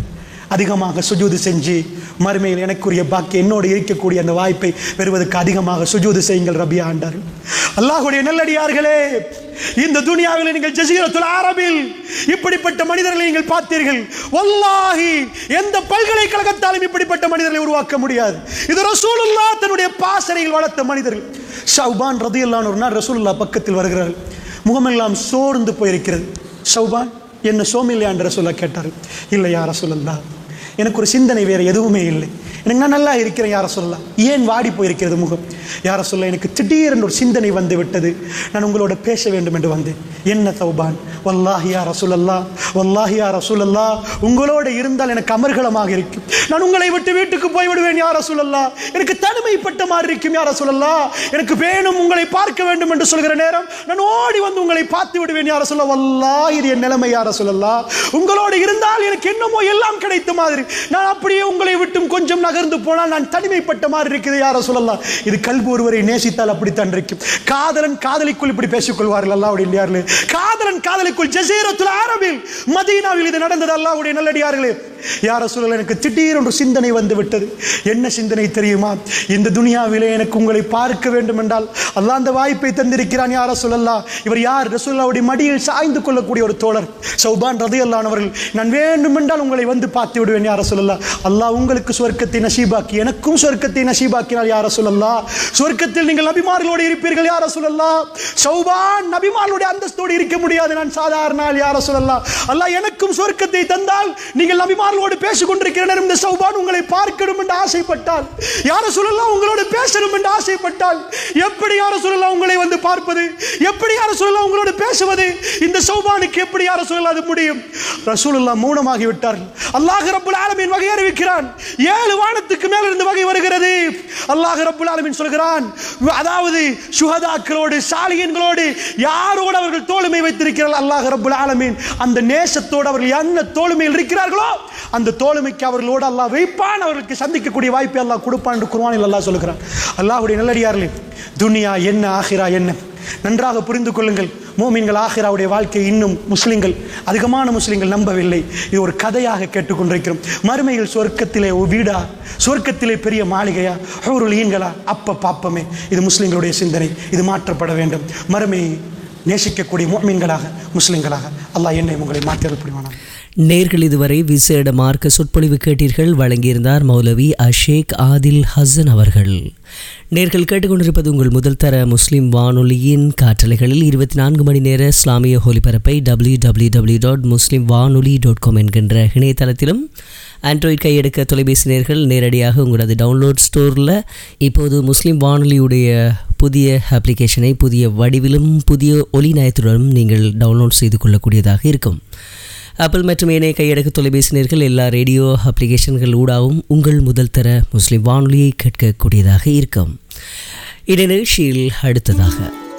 அதிகமாக சுஜூது செஞ்சு மறுமையில் எனக்குரிய பாக்கி என்னோடு இருக்கக்கூடிய அந்த வாய்ப்பை பெறுவதற்கு அதிகமாக சுஜூது செய்யுங்கள் ரபியா ஆண்டார்கள். அல்லாஹ்வுடைய நல்லடியார்களே, இந்த துனியாவில் நீங்கள் ஜஸீரத்துல் அரபில் இப்படிப்பட்ட மனிதர்களை நீங்கள் பார்த்தீர்கள். வல்லாஹி எந்த பல்கலைக்கழகத்தாலும் இப்படிப்பட்ட மனிதர்களை உருவாக்க முடியாது. இது ரசூலுல்லாஹ் தன்னுடைய பாசறையில் வளர்த்த மனிதர்கள். ஷௌபான் ரலியல்லாஹு அன்ஹு ஒரு நாள் ரசூலுல்லாஹ் பக்கத்தில் வருகிறார்கள். முகமெல்லாம் சோர்ந்து போயிருக்கிறது. ஷௌபான், என்ன சோமில்லையா என்று ரசூலுல்லாஹ் கேட்டார்கள். இல்லை யா ரசூலல்லாஹ், எனக்கு ஒரு சிந்தனை வேறு எதுவுமே இல்லை, எனக்கு நான் நல்லா இருக்கிறேன் யா ரசூலல்லாஹ். ஏன் வாடி போயிருக்கிறது முகம்? யா ரசூலல்லாஹ், எனக்கு திடீரென்று ஒரு சிந்தனை வந்து விட்டது, நான் உங்களோட பேச வேண்டும் என்று வந்தேன். என்ன சௌபான்? வல்லாஹி யா ரசூலல்லாஹ், வல்லாஹி யா ரசூலல்லாஹ், உங்களோட இருந்தால் எனக்கு அமர்கலமாக இருக்கும். நான் உங்களை விட்டு வீட்டுக்கு போய்விடுவேன் யா ரசூலல்லாஹ். எனக்கு தனிமைப்பட்ட மாதிரி இருக்கும் யா ரசூலல்லாஹ். எனக்கு வேணும், உங்களை பார்க்க வேண்டும் என்று சொல்கிற நேரம் நான் ஓடி வந்து உங்களை பார்த்து விடுவேன் யா ரசூலல்லாஹ். வல்லாஹி இது என் நிலைமை யா ரசூலல்லாஹ். உங்களோடு இருந்தால் எனக்கு என்னமோ எல்லாம் கிடைத்த மாதிரி, நான் அப்படியே உங்களை விட்டும் கொஞ்சம் நகர்ந்து போனால் நான் தனிமைப்பட்ட மாதிரி இருக்குது யா ரசூலல்லாஹ். இது கல்வி ஒருவரை நேசித்தால் அப்படித்தான் இருக்கும். காதலன் காதலிக்குள் இப்படி பேசிக் கொள்வார்கள். அல்லாஹ்வுடைய நல்லடியார்களே, காதலன் காதலிக்குள் ஜஸீரத்துல் அரபில் மதீனாவில் இது நடந்தது. அல்லாஹ்வுடைய நல்லடியார்களே, யா ரசூலல்லாஹ், எனக்கு திடீரென்று சிந்தனை வந்து விட்டது. என்ன சிந்தனை தெரியுமா? இந்த துனியாவிலே எனக்கு உங்களை பார்க்க வேண்டும் என்றால் அல்லாஹ் அந்த வாய்ப்பை தந்திருக்கிறான் யா ரசூலல்லாஹ். இவர் யார்? ரசூலுல்லாஹ்வுடைய மடியில் சாய்ந்து கொள்ளக்கூடிய ஒரு தோழர் ஷௌபான் ரலியல்லாஹு அன்ஹு அவர்கள். நான் வேண்டும் என்றால் உங்களை வந்து பார்த்து விடுவேன் யா ரசூலல்லாஹ். அல்லாஹ் உங்களுக்கு சொர்க்கத்தை நசீபாக்கி எனக்கும் சொர்க்கத்தை நசீபாக்கினார் யா ரசூலல்லாஹ். சொர்க்கத்தில் நீங்கள் நபிமார்களோடு இருப்பீர்கள் யா ரசூலல்லாஹ். ஷௌபான் நபிமார்களுடைய அந்தஸ்தோடு இருக்க முடியாது, நான் சாதாரண ஆள் யா ரசூலல்லாஹ். அல்லாஹ் எனக்கும் சொர்க்கத்தை தந்தால் நீங்கள் நபிமார்களோடு பேசிக் கொண்டிருக்கிற நேரம் இந்த ஷௌபான் உங்களை பார்க்கணும் என்று ஆசைப்பட்டால், யா ரசூலல்லாஹ் உங்களோடு பேசணும் என்று ஆசைப்பட்டால், எப்படி யா ரசூலல்லாஹ் உங்களை வந்து பார்ப்பது? எப்படி யா ரசூலல்லாஹ் உங்களோடு பேசுவது? இந்த ஷௌபானுக்கு எப்படி யா ரசூலல்லாஹ் அது முடியும்? ரசூலுல்லாஹ் மௌனமாகி விட்டார்கள். அல்லாஹ் ரப்புல் ஆலமீன் வகை அறிவிக்கிறான். ஏழு வானத்துக்கு மேல இருந்து வகை வருகிறது. அல்லாஹ் ரப்புல் ஆலமீன் சொல்கிறான், அதாவது சுஹதாக்களோடு சாலிஹீன்களோடு யாரோடு அவர்கள் தோளுமை வைத்திருக்கிறார்கள் அல்லாஹ் ரப்புல் ஆலமீன், அந்த நேசத்தோடு அவர்கள் என்ன தோளுமையில் இருக்கிறார்களோ அந்த தோளுமைக்கு அவர்களோடு அல்லாஹ் வைப்பான். அவர்களுக்கு சந்திக்கக்கூடிய வாய்ப்பை அல்லாஹ் கொடுப்பான் என்று குர்ஆனில் அல்லாஹ் சொல்கிறான். அல்லாஹ்வுடைய நல்லடியார்களே, துனியா என்ன ஆகிரா என்ன நன்றாக புரிந்து கொள்ளுங்கள். மோமின்கள் ஆகிராவுடைய வாழ்க்கை இன்னும் முஸ்லிம்கள், அதிகமான முஸ்லிம்கள் நம்பவில்லை. இது ஒரு கதையாக கேட்டுக்கொண்டிருக்கிறோம். மறுமையில் சொர்க்கத்திலே வீடா, சொர்க்கத்திலே பெரிய மாளிகையா, ஹூருல் ஈன்களா? அப்ப பாப்பமே. இது முஸ்லிம்களுடைய சிந்தனை, இது மாற்றப்பட வேண்டும். மறுமையை நேசிக்கக்கூடிய மோமின்களாக, முஸ்லிம்களாக அல்லாஹ் என்னை உங்களை மாற்றியல் புரிவானான். நேர்கள் இதுவரை விசேட மார்க்க சொற்பொழிவு கேட்டீர்கள். வழங்கியிருந்தார் மௌலவி அஷேக் ஆதில் ஹசன் அவர்கள். நேர்கள் கேட்டுக்கொண்டிருப்பது உங்கள் முதல் தர முஸ்லிம் வானொலியின் காற்றலைகளில் இருபத்தி நான்கு மணி நேர இஸ்லாமிய ஒலிபரப்பை டபிள்யூ டபிள்யூ டபிள்யூ டாட் முஸ்லிம் வானொலி டாட் காம் என்கின்ற இணையதளத்திலும், ஆண்ட்ராய்ட் கையெடுக்க தொலைபேசி நேர்கள் நேரடியாக உங்களது டவுன்லோட் ஸ்டோரில் இப்போது முஸ்லிம் வானொலியுடைய புதிய அப்ளிகேஷனை புதிய வடிவிலும் புதிய ஒலி நயத்துடனும் நீங்கள் டவுன்லோட் செய்து கொள்ளக்கூடியதாக இருக்கும். ஆப்பிள் மற்றும் ஏனைய கையடக்க தொலைபேசி நேர்கள் எல்லா ரேடியோ அப்ளிகேஷன்கள் ஊடாகவும் உங்கள் முதல் தர முஸ்லிம் வானொலியை கேட்கக்கூடியதாக இருக்கும். இந்த நிகழ்ச்சியில் அடுத்ததாக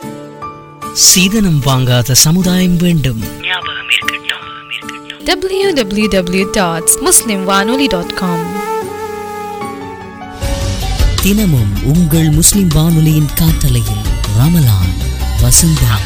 சீதனம் வாங்காத சமுதாயம் வேண்டும், ஞாபகம் இருக்கட்டும். டபிள்யூ டபிள்யூ டபிள்யூ டாட் முஸ்லிம் வானொலி டாட் காம். தினமும் உங்கள் முஸ்லிம் வானொலியின் காற்றலையில் ரமலான் வசந்தம்.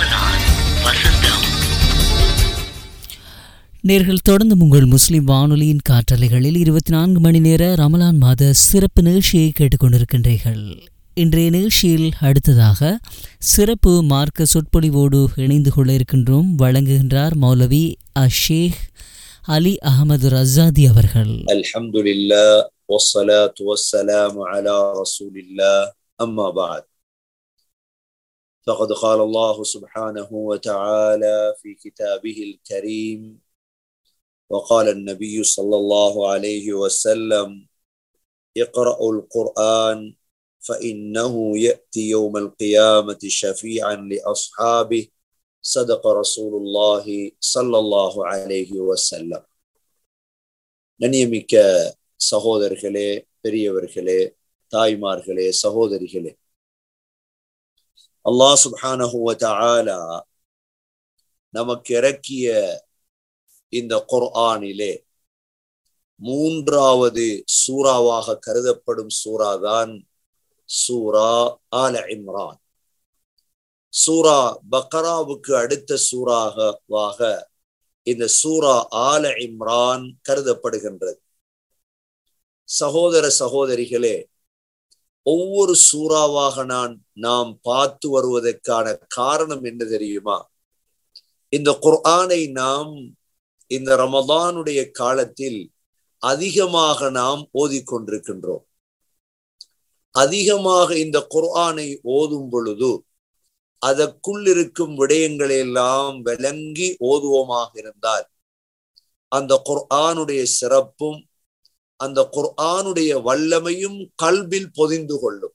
நேர்கள் தொடர்ந்து உங்கள் முஸ்லிம் வானொலியின் காற்றலைகளில் இருபத்தி நான்கு மணி நேர ரமலான் மாத சிறப்பு நிகழ்ச்சியை கேட்டுக்கொண்டிருக்கின்றீர்கள். இன்றைய நிகழ்ச்சியில் அடுத்ததாக சிறப்பு மார்க்க சொற்பொழிவோடு இணைந்து கொள்ள இருக்கின்றோம். வழங்குகின்றார் மௌலவி அஷேக் அலி அஹமது ரஸாதி அவர்கள். அல்ஹம்துலில்லாஹ் வஸ்ஸலாத்து வஸ்ஸலாமு அலா ரசூலில்லாஹ், அம்மா பஅத். فقد قال الله سبحانه وتعالى في كتابه الكريم، وقال النبي صلى الله عليه وسلم: اقرأوا القرآن فإنه يأتي يوم القيامة شفيعا لأصحابه. صدق رسول الله صلى الله عليه وسلم. நன்றிமிக்க சகோதரர்களே, பெரியவர்களே, தாய்மார்களே, சகோதரிகளே, அல்லாஹ் சுப்ஹானஹு வ தஆலா நமக்கு இறக்கிய இந்த குர்ஆனிலே மூன்றாவது சூறாவாக கருதப்படும் சூறாதான் சூரா ஆல இம்ரான். சூரா பக்ராவுக்கு அடுத்த சூறாவாக இந்த சூரா ஆல இம்ரான் கருதப்படுகின்றது. சகோதர சகோதரிகளே, ஒவ்வொரு சூறாவாக நான் நாம் பார்த்து வருவதற்கான காரணம் என்ன தெரியுமா? இந்த குர்ஆனை நாம் இந்த ரமதானுடைய காலத்தில் அதிகமாக நாம் ஓதிக்கொண்டிருக்கின்றோம். அதிகமாக இந்த குர்ஆனை ஓதும் பொழுது அதற்குள் இருக்கும் விடயங்களை எல்லாம் விளங்கி ஓதுவோமாக இருந்தால் அந்த குர்ஆனுடைய சிறப்பும் அந்த குர்ஆனுடைய வல்லமையும் கல்பில் பொதிந்து கொள்ளும்.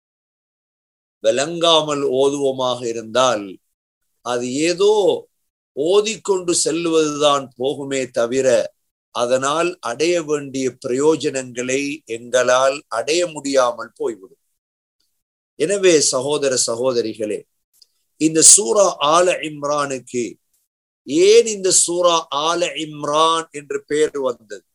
விளங்காமல் ஓதுவோமாக இருந்தால் அது ஏதோ ஓதிக்கொண்டு செல்வதுதான் போகுமே தவிர அதனால் அடைய வேண்டிய பிரயோஜனங்களை எங்களால் அடைய முடியாமல் போய்விடும். எனவே சகோதர சகோதரிகளே, இந்த சூரா ஆல இம்ரானுக்கு ஏன் இந்த சூரா ஆல இம்ரான் என்று பெயர் வந்தது?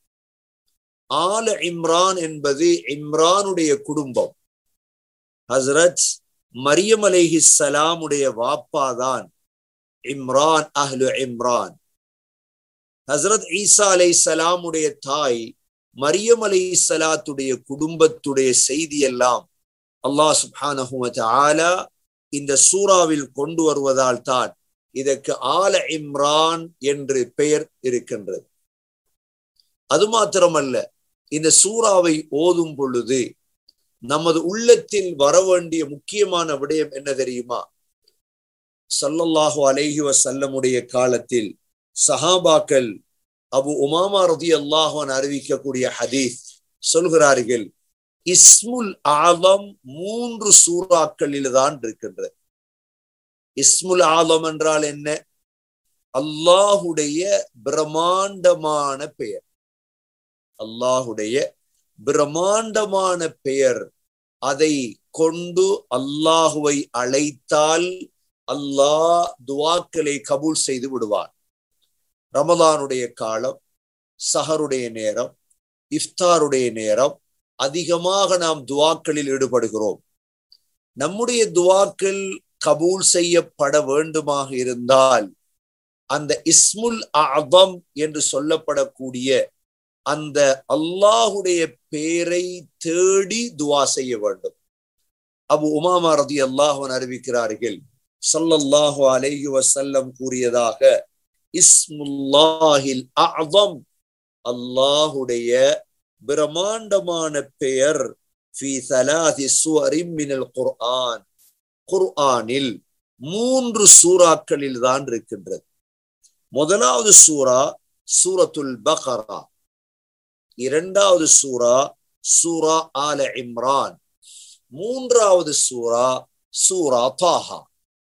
ஆல இம்ரான் என்பது இம்ரானுடைய குடும்பம். ஹஸ்ரத் மரியம் அலைஹிஸ்ஸலாம் உடைய வாப்பாதான் இம்ரான், அஹ்லு இம்ரான். ஹஸ்ரத் ஈசா அலைஹிஸ்ஸலாம் உடைய தாய் மரியம் அலைஹிஸ்ஸலாத்துடைய குடும்பத்துடைய செய்தி எல்லாம் அல்லாஹ் சுப்ஹானஹு வ தஆலா இந்த சூறாவில் கொண்டு வருவதால் தான் இதற்கு ஆல இம்ரான் என்று பெயர் இருக்கின்றது. அது மாத்திரமல்ல, இந்த சூறாவை ஓதும் பொழுது நமது உள்ளத்தில் வர வேண்டிய முக்கியமான விடயம் என்ன தெரியுமா? ஸல்லல்லாஹு அலைஹி வஸல்லமுடைய காலத்தில் சஹாபாக்கள் அபு உமாமா ரலியல்லாஹு அன்ஹு அறிவிக்கக்கூடிய ஹதீஸ் சொல்கிறார்கள், இஸ்முல் ஆலம் மூன்று சூறாக்களில் தான் இருக்கின்றது. இஸ்முல் ஆலம் என்றால் என்ன? அல்லாஹுடைய பிரம்மாண்டமான பெயர். அல்லாஹுடைய பிரம்மாண்டமான பெயர். அதை கொண்டு அல்லாஹுவை அழைத்தால் அல்லாஹ் துஆக்களை கபூல் செய்து விடுவார். ரமலானுடைய காலம், சஹருடைய நேரம், இஃப்தாருடைய நேரம் அதிகமாக நாம் துஆக்களில் ஈடுபடுகிறோம். நம்முடைய துஆக்கள் கபூல் செய்யப்பட வேண்டுமாக இருந்தால் அந்த இஸ்முல் அஅதம் என்று சொல்லப்படக்கூடிய அந்த அல்லாஹுடைய பெயரை தேடி துஆ செய்ய வேண்டும். அபு உமாமா ரலியல்லாஹு அன்ஹு அறிவிக்கிறார்கள், ஸல்லல்லாஹு அலைஹி வஸல்லம் கூறியதாக, இஸ்முல்லாஹில் அஅதம், அல்லாஹுடைய பிரம்மாண்டமான பெயர், ஃபீ ஸலாசி ஸுவரின் மினல் குர்ஆன், குர்ஆனில் மூன்று சூறாக்களில் தான் இருக்கின்றது. முதலாவது சூரா சூரத்துல் பக்ரா, இரண்டாவது சூரா சூரா ஆல இம்ரான், மூன்றாவது சூரா சூரா தாஹா.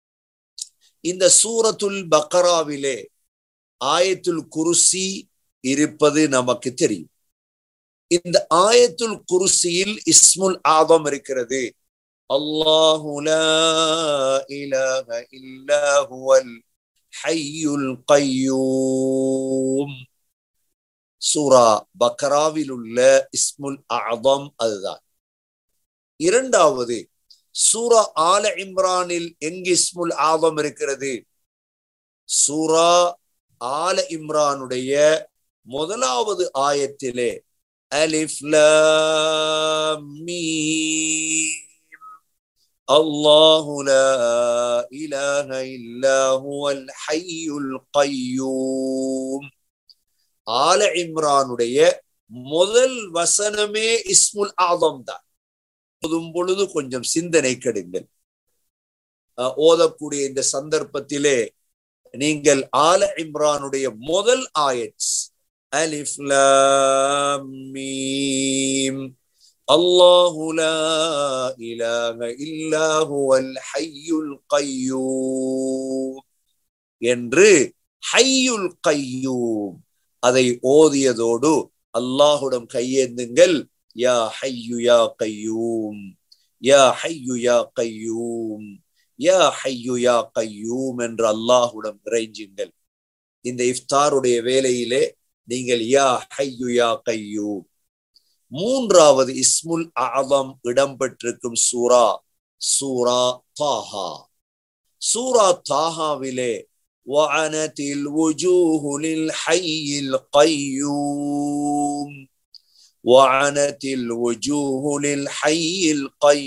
இந்த சூரத்துல் பக்ராவிலே ஆயத்துல் குர்சி இருப்பது நமக்கு தெரியும். இந்த ஆயத்துல் குர்சியில் இஸ்முல் ஆதம் இருக்கிறது. அல்லாஹு லா இலாஹ இல்லா ஹுவல் ஹய்யுல் கய்யூம். சூரா பக்ராவில் உள்ள இஸ்முல் ஆதம் அதுதான். இரண்டாவது சூரா ஆல இம்ரானில் எங்கு இஸ்முல் ஆதம் இருக்கிறது? சூரா ஆல இம்ரானுடைய முதலாவது ஆயத்திலே அலிஃப் லாம் மீம் அல்லாஹு லா இலாஹ இல்லா ஹுவல் ஹய்யுல் கய்யூம். ஆல இம்ரானுடைய முதல் வசனமே இஸ்முல் ஆதம் தான். ஓதும் பொழுது கொஞ்சம் சிந்தனை கெடுங்கள். ஓதக்கூடிய இந்த சந்தர்ப்பத்திலே நீங்கள் ஆல இம்ரானுடைய முதல் ஆயத் அலிஃப் லாம் மீம் அல்லாஹு லா இலாஹ இல்லா ஹுவல் ஹய்யுல் கய்யூம் என்று ஹய்யுல் கய்யூம் அதை ஓதியதோடு அல்லாஹுடன் கையேந்துங்கள். யா ஹய்யு யா கய்யூம், யா ஹய்யு யா கய்யூம், யா ஹய்யு யா கய்யூம் என்று அல்லாஹுடன் இறைஞ்சுங்கள். இந்த இஃப்தாருடைய வேளையிலே நீங்கள் யா ஹய்யு யா கய்யூம். மூன்றாவது இஸ்முல் அஅதம் இடம்பெற்றிருக்கும் சூரா சூரா தாஹா. சூரா தாஹாவிலே வஅனதில் வுஜூஹு லில் ஹய்யில் கய்யூம் வஅனத்தில் வுஜூஹு லில் ஹய்யில்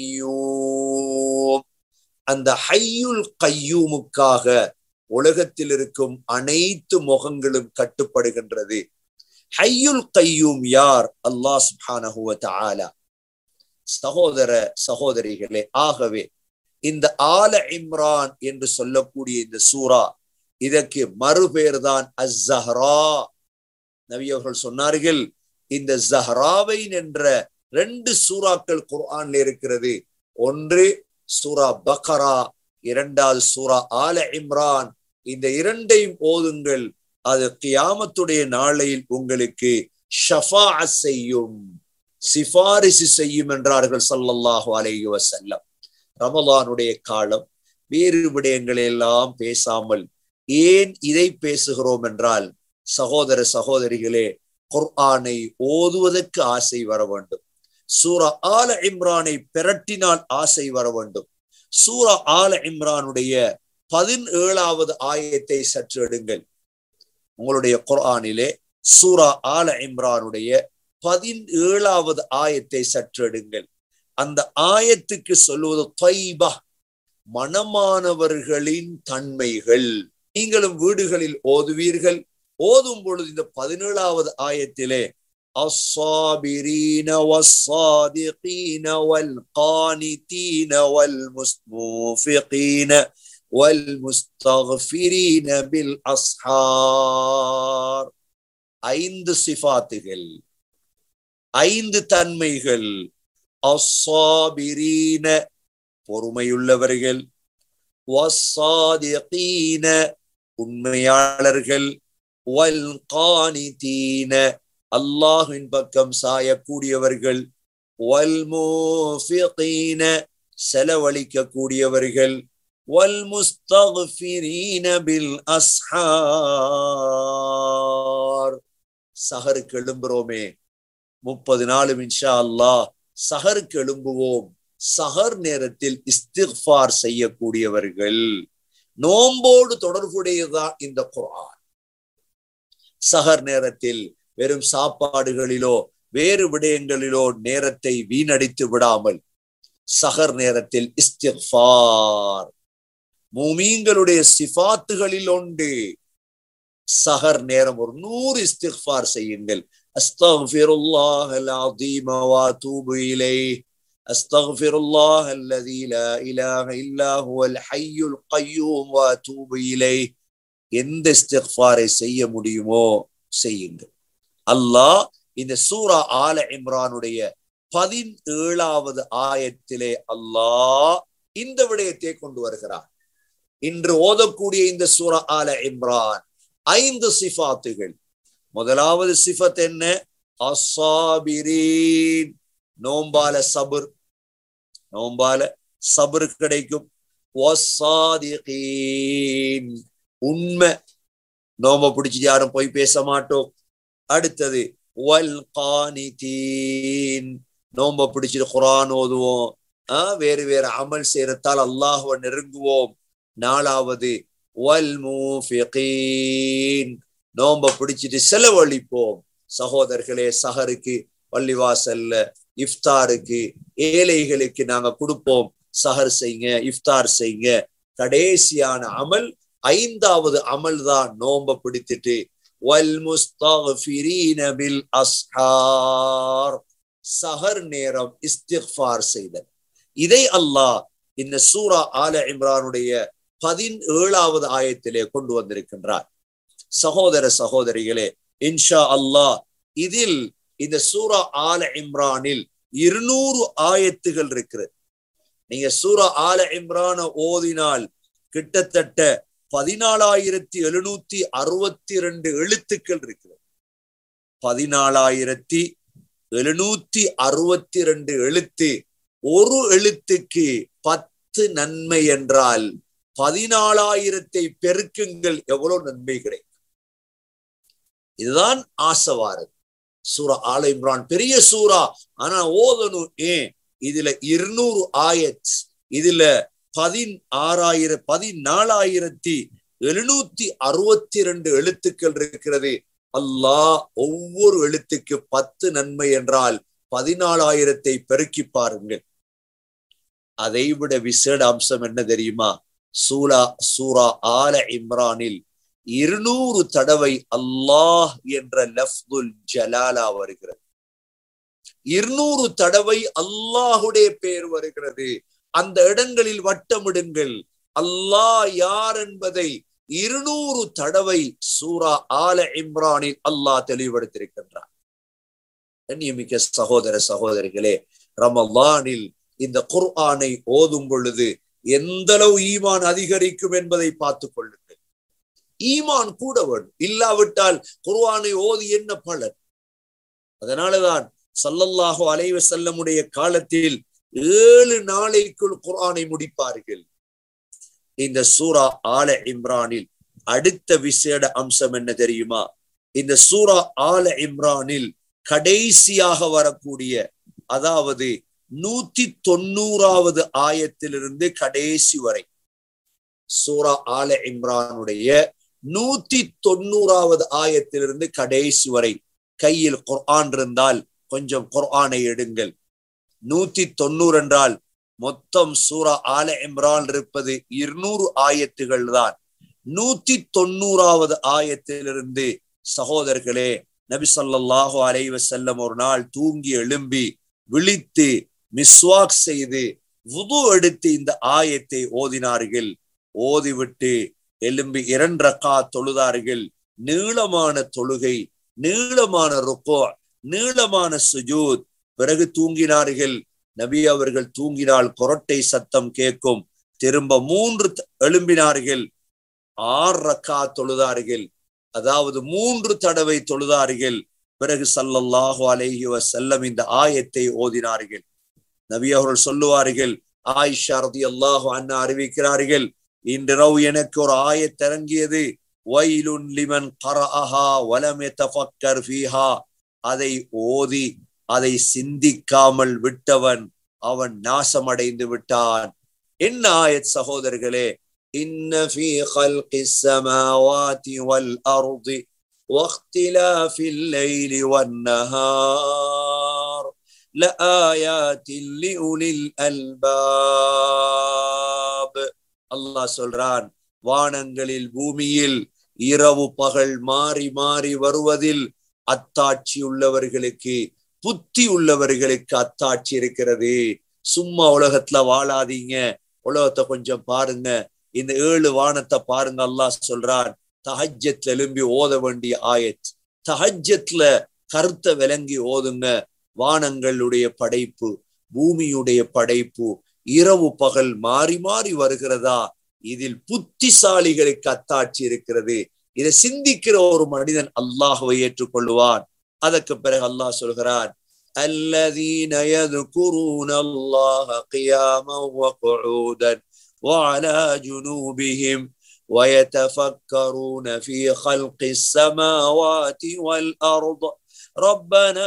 கய்யூம். அந்த ஹய்யுல் கய்யூமுக்காக உலகத்தில் இருக்கும் அனைத்து முகங்களும் கட்டுப்படுகின்றது. ஹய்யுல் கய்யூம் யார்? அல்லாஹ் சுப்ஹானஹு வ தஆலா. சகோதர சகோதரிகளே, ஆகவே இந்த ஆல இம்ரான் என்று சொல்லக்கூடிய இந்த சூரா, இதற்கு மறுபெயர் தான் அஸ்-ஸஹ்ரா. நபி அவர்கள் சொன்னார்கள், இந்த ஸஹ்ராவைன் என்ற ரெண்டு சூறாக்கள் குர்ஆன்ல இருக்கிறது. ஒன்று சூரா பக்ரா, இரண்டாவது சூரா ஆல இம்ரான். இந்த இரண்டையும் ஓதுங்கள், அது கியாமத்துடைய நாளையில் உங்களுக்கு ஷஃபாஅத் செய்யும், சிபாரிசு செய்யும் என்றார்கள் ஸல்லல்லாஹு அலைஹி வஸல்லம். ரமலானுடைய காலம், வேறு விடயங்களை எல்லாம் பேசாமல் ஏன் இதை பேசுகிறோம் என்றால், சகோதர சகோதரிகளே, குர்ஆனை ஓதுவதற்கு ஆசை வர வேண்டும். சூரா ஆல இம்ரானை பிரட்டினால் ஆசை வர வேண்டும். சூரா ஆல இம்ரானுடைய பதினேழாவது ஆயத்தை சற்று எடுங்கள். உங்களுடைய குர்ஆனிலே சூரா ஆல இம்ரானுடைய பதினேழாவது ஆயத்தை சற்று எடுங்கள். அந்த ஆயத்துக்கு சொல்லுவது தைபா, மனமானவர்களின் தன்மைகள். நீங்களும் வீடுகளில் ஓதுவீர்கள். ஓதும் பொழுது இந்த பதினேழாவது ஆயத்திலே அஸ்ஸாபிரீன வஸ்ஸாதிகீன வல்கானிதீன வல்முஸ்தஃபிகீன வல்முஸ்தக்ஃபிரீன பில் அஸ்ஹார், ஐந்து சிஃபாத்துகள், ஐந்து தன்மைகள். அஸ்ஸாபிரீன, பொறுமையுள்ளவர்கள், வஸ்ஸாதிகீன, உண்மையாளர்கள், வல்கானிதீன, அல்லாஹ்வின் பக்கம் சாயக்கூடியவர்கள், வல்முஃபிகீன, செலவழிக்க கூடியவர்கள், வல்முஸ்தக்ஃபிரீன பில் அஸ்ஹார். சஹருக்கு எழும்புறோமே, முப்பது நாளும் இன்ஷா அல்லாஹ் சஹருக்கு எழும்புவோம். சஹர் நேரத்தில் இஸ்திக்ஃபார் செய்யக்கூடியவர்கள். நோம்போடு தொடர்புடையதான் இந்த குர்ஆன். சஹர் நேரத்தில் வெறும் சாப்பாடுகளிலோ வேறு விடயங்களிலோ நேரத்தை வீணடித்து விடாமல் சஹர் நேரத்தில் இஸ்திக்ஃபார் மூமீன்களுடைய சிஃபாத்துகளில் உண்டு. சஹர் நேரம் ஒரு நூறு இஸ்திக்ஃபார் செய்யுங்கள். அஸ்தக்ஃபிருல்லாஹல் அஸீம வ அதூபு இலைஹ், அஸ்தக்ஃபிருல்லாஹ் அல்லதீ லா இலாஹ இல்லா ஹுவல் ஹய்யுல் கய்யூம் வ அதூபு இலைஹ். எந்த இஸ்திக்ஃபாரை செய்ய முடியுமோ செய்யுங்கள். அல்லாஹ் இந்த சூரா ஆல இம்ரானுடைய பதினேழாவது ஆயத்திலே அல்லாஹ் இந்த விடயத்தை கொண்டு வருகிறார். இன்று ஓதக்கூடிய இந்த சூரா ஆல இம்ரான் ஐந்து சிஃபாத்துகள். முதலாவது சிஃபத் என்ன? அஸ்ஸாபிரீன், நோம்பால சபர், நோம்பால சபர் கிடைக்கும். வஸ்ஸாதிகீன், உண்மை, நோம்ப பிடிச்சி யாரும் போய் பேச மாட்டோம். அடுத்தது வல்கானிதீன், நோம்ப பிடிச்சிட்டு குர்ஆன் ஓதுவோம், ஆஹ் வேறு வேறு அமல் செய்யறதால் அல்லாஹ்வை நெருங்குவோம். நாலாவது வல்முஃபிகீன், நோம்ப பிடிச்சிட்டு செலவழிப்போம். சகோதரர்களே, சஹருக்கு பள்ளிவாசல்ல இஃப்தாருக்கு ஏழைகளுக்கு நாங்க கொடுப்போம். சஹர் செய்யுங்க, இஃப்தார் செய்யுங்க. கடைசியான அமல், ஐந்தாவது அமல் தான் நோம்ப பிடித்துட்டு வல்முஸ்தக்ஃபிரீன பில் அஸ்ஹார், சஹர் நேரம் இஸ்திக்ஃபார் செய்தல். இதை அல்லாஹ் இந்த சூரா ஆல இம்ரானுடைய பதினேழாவது ஆயத்திலே கொண்டு வந்திருக்கின்றார். சகோதர சகோதரிகளே, இன்ஷா அல்லாஹ் இதில் இந்த சூரா ஆல இம்ரானில் இருநூறு ஆயத்துகள் இருக்கிறது. நீங்க சூரா ஆல இம்ரான ஓதினால் கிட்டத்தட்ட பதினாலாயிரத்தி எழுநூத்தி அறுபத்தி ரெண்டு எழுத்துக்கள் இருக்கிறது. பதினாலாயிரத்தி எழுநூத்தி அறுபத்தி ரெண்டு எழுத்து. ஒரு எழுத்துக்கு பத்து நன்மை என்றால் பதினாலாயிரத்தை பெருக்குங்கள், எவ்வளவு நன்மை கிடைக்கும். இதுதான் ஆசவாரது. சூரா ஆல இம்ரான் பெரிய சூரா, ஆனா ஓதணும். ஏன்? இதுல இருநூறு ஆயத், இதுல பதினாறாயிரம் பதினாலாயிரத்தி எழுநூத்தி அறுபத்தி ரெண்டு எழுத்துக்கள் இருக்கிறது. அல்லாஹ் ஒவ்வொரு எழுத்துக்கு பத்து நன்மை என்றால் பதினாலாயிரத்தை பெருக்கி பாருங்கள். அதை விட விசேட அம்சம் என்ன தெரியுமா? சூரா சூரா ஆல இம்ரானில் இருநூறு தடவை அல்லாஹ் என்ற லஃப்துல் ஜலாலா வருகிறது. இருநூறு தடவை அல்லாஹுடைய பெயர் வருகிறது. அந்த இடங்களில் வட்டமிடுங்கள். அல்லாஹ் யார் என்பதை இருநூறு தடவை சூரா ஆல இம்ரானில் அல்லாஹ் தெளிவுபடுத்தியிருக்கின்றார். கண்ணியமிக்க சகோதர சகோதரிகளே, ரமலானில் இந்த குர்ஆனை ஓதும் பொழுது எந்த அளவு ஈமான் அதிகரிக்கும் என்பதை பார்த்துக் கொள்ளுங்கள். ஈமான் கூட வேண்டும், இல்லாவிட்டால் குர்ஆனை ஓதி என்ன பலன்? அதனாலதான் ஸல்லல்லாஹு அலைஹி வஸல்லமுடைய காலத்தில் ஏழு நாளைக்குள் குர்ஆனை முடிப்பார்கள். இந்த சூரா ஆல இம்ரானில் அடுத்த விசேட அம்சம் என்ன தெரியுமா? இந்த சூரா ஆல இம்ரானில் கடைசியாக வரக்கூடிய, அதாவது நூத்தி தொண்ணூறாவது ஆயத்திலிருந்து கடைசி வரை, சூரா ஆல இம்ரானுடைய நூத்தி தொண்ணூறாவது ஆயத்திலிருந்து கடைசி வரை கையில் குர்ஆன் இருந்தால் கொஞ்சம் குர்ஆனை எடுங்கள். நூத்தி தொண்ணூறு என்றால் மொத்தம் சூரா ஆல இம்ரான் இருப்பது இருநூறு ஆயத்துகள் தான். நூத்தி தொண்ணூறாவது ஆயத்திலிருந்து சகோதரர்களே, நபி ஸல்லல்லாஹு அலைஹி வஸல்லம் ஒரு நாள் தூங்கி எழும்பி விழித்து மிஸ்வாக் செய்து வுது எடுத்து இந்த ஆயத்தை ஓதினார்கள். ஓதிவிட்டு எழும்பி இரண்டு ரக்காத் தொழுதார்கள். நீளமான தொழுகை, நீளமான ருக்கூ, நீளமான சுஜூத். பிறகு தூங்கினார்கள். நபி அவர்கள் தூங்கினால் கொரட்டை சத்தம் கேட்கும். திரும்ப மூன்று எழும்பினார்கள். ஆறு ரக்காத் தொழுதார்கள், அதாவது மூன்று தடவை தொழுதார்கள். பிறகு ஸல்லல்லாஹு அலைஹி வஸல்லம் இந்த ஆயத்தை ஓதினார்கள். நபி அவர்கள் சொல்லுவார்கள், ஆயிஷா ரலியல்லாஹு அன்ஹா அறிவிக்கிறார்கள், இன்றிரவு எனக்கு ஒரு ஆயத் இறங்கியது, வைலுன் லிமன் கரஅஹா வலம் யதஃபக்கர் ஃபீஹா. அதை ஓதி அதை சிந்திக்காமல் விட்டவன் அவன் நாசமடைந்து விட்டான். என்ன ஆயத் சகோதரர்களே? இன்ன ஃபீ கல்கிஸ் ஸமாவாதி வல் அர்தி வக்திலாஃபில் லைலி வன் நஹார் லஆயாத்தின் லிஉலில் அல்பாப். அல்லாஹ் சொல்றான், வானங்களில் பூமியில் இரவு பகல் மாறி மாறி வருவதில் அத்தாட்சி உள்ளவர்களுக்கு, புத்தி உள்ளவர்களுக்கு அத்தாட்சி இருக்கிறது. சும்மா உலகத்துல வாழாதீங்க, உலகத்தை கொஞ்சம் பாருங்க. இந்த ஏழு வானத்தை பாருங்க. அல்லாஹ் சொல்றான், தஹஜ்ஜத்ல எழும்பி ஓத வேண்டிய ஆயத். தஹஜ்ஜத்ல கருத்தை விளங்கி ஓதுங்க. வானங்களுடைய படைப்பு, பூமியுடைய படைப்பு, இரவு பகல் மாறி மாறி வருகிறதா, இதில் புத்திசாலிகளுக்கு அத்தாட்சி இருக்கிறது. இதை சிந்திக்கிற ஒரு மனிதன் அல்லாஹ்வை ஏற்றுக்கொள்வான். அதற்கு பிறகு அல்லாஹ் சொல்கிறான், அல்லதீன யذ்குரூன அல்லாஹ கியாமன் வ குஊதன் வ அலா ஜுனூபிஹிம் வ யதஃபக்கரூன ஃபீ கல்கிஸ் ஸமாவாதி வல் அர்ض ரப்பனா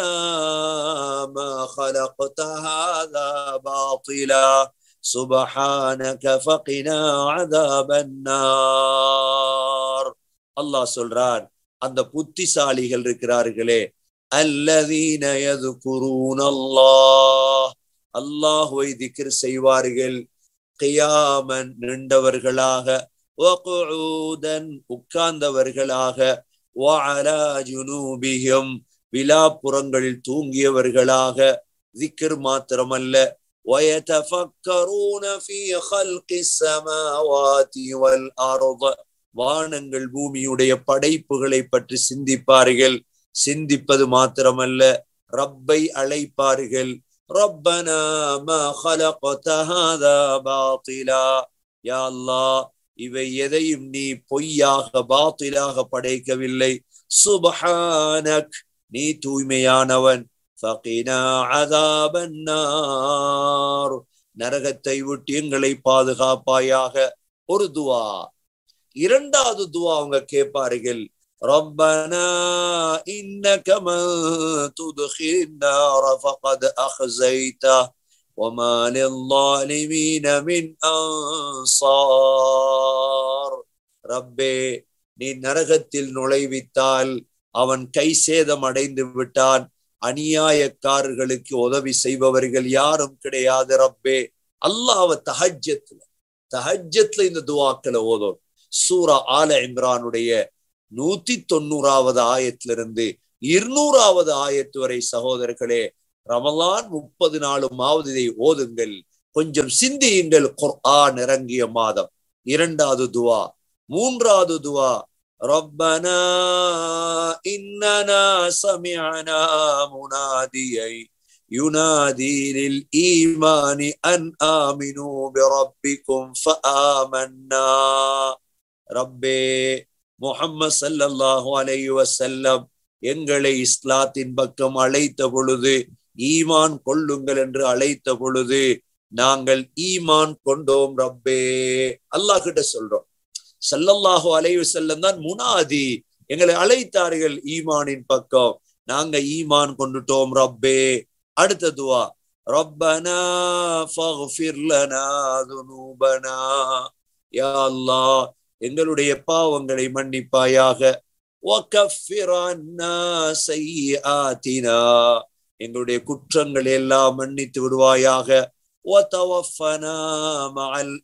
மா خلقت هذا باطلا சுப்ஹானக ஃபகினா அஸாபன் நார். அல்லாஹ் சொல்றான், அந்த புத்திசாலிகள் இருக்கிறார்களே, அல்லதீன யذ்குரூன அல்லாஹ், அல்லாஹ்வை திக்ர் செய்வார்கள், கியாமன் நின்றவர்களாக, வ குஊதன் உட்கார்ந்தவர்களாக, வ அலா ஜுனூபிஹிம் விலாப்புறங்களில் தூங்கியவர்களாக. திக்ர் மாத்திரமல்ல, வ யதஃபக்கரூன ஃபீ கல்கிஸ் ஸமாவாதி வல் அர்ض, வானங்கள் பூமியுடைய படைப்புகளை பற்றி சிந்திப்பார்கள். சிந்திப்பது மாத்திரமல்ல, ரப்பை அழைப்பார்கள். ரப்பனா மா خلقت هذا باطلا, யா அல்லாஹ், இவை எதையும் நீ பொய்யாக பாத்திலாக படைக்கவில்லை. சுப்ஹானக், நீ தூய்மையானவன். ஃபகினா அஸாபன் நார், நரகத்தை விட்டு எங்களை பாதுகாப்பாயாக. ஒரு துவா. இரண்டாவது துவா அவங்க கேட்பார்கள், ரப்பனா இன்னக மன் துத்கின் நார ஃபகத் அக்ஸைதா வமா லில்-ஸாலிமீன மின் அன்சார். ரப்பே, நீ நரகத்தில் நுழைவித்தால் அவன் கை சேதம் அடைந்து விட்டான். அநியாயக்காரர்களுக்கு உதவி செய்பவர்கள் யாரும் கிடையாது ரப்பே. அல்லாஹ்வ தஹஜ்ஜத்ல தஹஜ்ஜத்ல இந்த துஆக்களை ஓதும். சூரா ஆல இம்ரானுடைய நூத்தி தொண்ணூறாவது ஆயத்திலிருந்து இருநூறாவது ஆயத்து வரை சகோதரர்களே, ரமலான் முப்பது நாளுமாவது இதை ஓதுங்கள், கொஞ்சம் சிந்தியுங்கள். குர்ஆன் இறங்கிய மாதம். இரண்டாவது துவா. மூன்றாவது துவா, ரப்பனா இன்னனா சமிஅனா முனாதியை யுனாதி லில் ஈமானி அன் ஆமினு பிரப்பிக்கும் ஃபஆமன்னா. ரப்பே, முஹம்மது ஸல்லல்லாஹு அலைஹி வஸல்லம் எங்களை இஸ்லாத்தின் பக்கம் அழைத்த பொழுது, ஈமான் கொள்ளுங்கள் என்று அழைத்த பொழுது நாங்கள் ஈமான் கொண்டோம் ரப்பே. அல்லாஹ் கிட்ட சொல்றோம். ஸல்லல்லாஹு அலைஹி வஸல்லம் தான் முனாதி, எங்களை அழைத்தார்கள் ஈமானின் பக்கம், நாங்க ஈமான் கொண்டுட்டோம் ரப்பே. அடுத்த துவா, ரப்பனா ஃபக்ஃபிர் லனா துனூபனா. யா அல்லாஹ், எங்களுடைய பாவங்களை மன்னிப்பாயாக. வகஃபிர் அன்னா சய்யிஆத்தினா, எங்களுடைய குற்றங்களை எல்லாம் மன்னித்து விடுவாயாக. வதவஃபனா மஅல்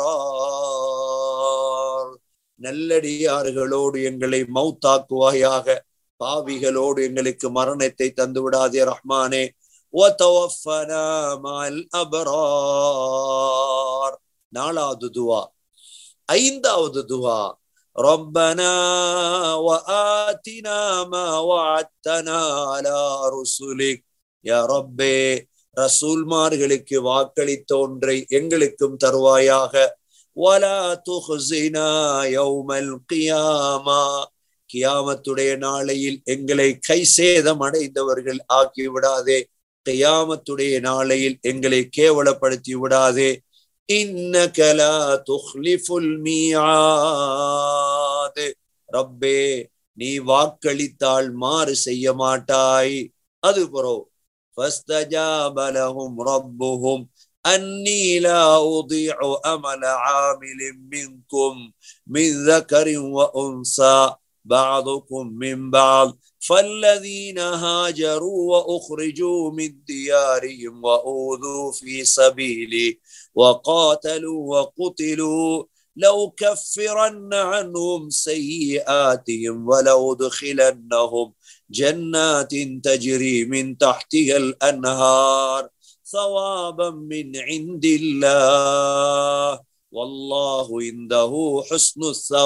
அப்ரார், நல்லடியார்களோடு எங்களை மௌத்தாக்குவாயாக. பாவிகளோடு எங்களுக்கு மரணத்தை தந்து விடாதே ரஹ்மானே. வதவஃபனா மஅல் அப்ரார். நாலாவது துவா. ஐந்தாவது துவா, ரப்பனா வஆத்தினா மா வஅத்தனா அலா ருசுலிக். யா ரப்பே, ரசூல்மார்களுக்கு வாக்களித்த ஒன்றை எங்களுக்கும் தருவாயாக. வலா துஹ்ஸினா யௌமல் கியாமா, கியாமத்துடைய நாளையில் எங்களை கை சேதம் அடைந்தவர்கள் ஆக்கி விடாதே. கியாமத்துடைய நாளையில் எங்களை கேவலப்படுத்தி விடாதே. இன்னக லா துக்லிஃபுல் மீஆத். ரப்பே, நீ வாக்களித்தால் மாறு செய்ய மாட்டாய். அது பரோ ஃபஸ்தஜாப லஹும் ரப்புஹும் அன்னி லா உதீஉ அமல ஆமிலின் மின்கும் மின் ذكரின் வ உன்ஸா بعضكم من بعض فالذين هاجروا وأخرجوا من ديارهم وأوذوا في سبيلي وقاتلوا وقتلوا لأكفرن عنهم سيئاتهم ولأدخلنهم جنات تجري من تحتها الأنهار ثوابا من عند الله والله عنده حسن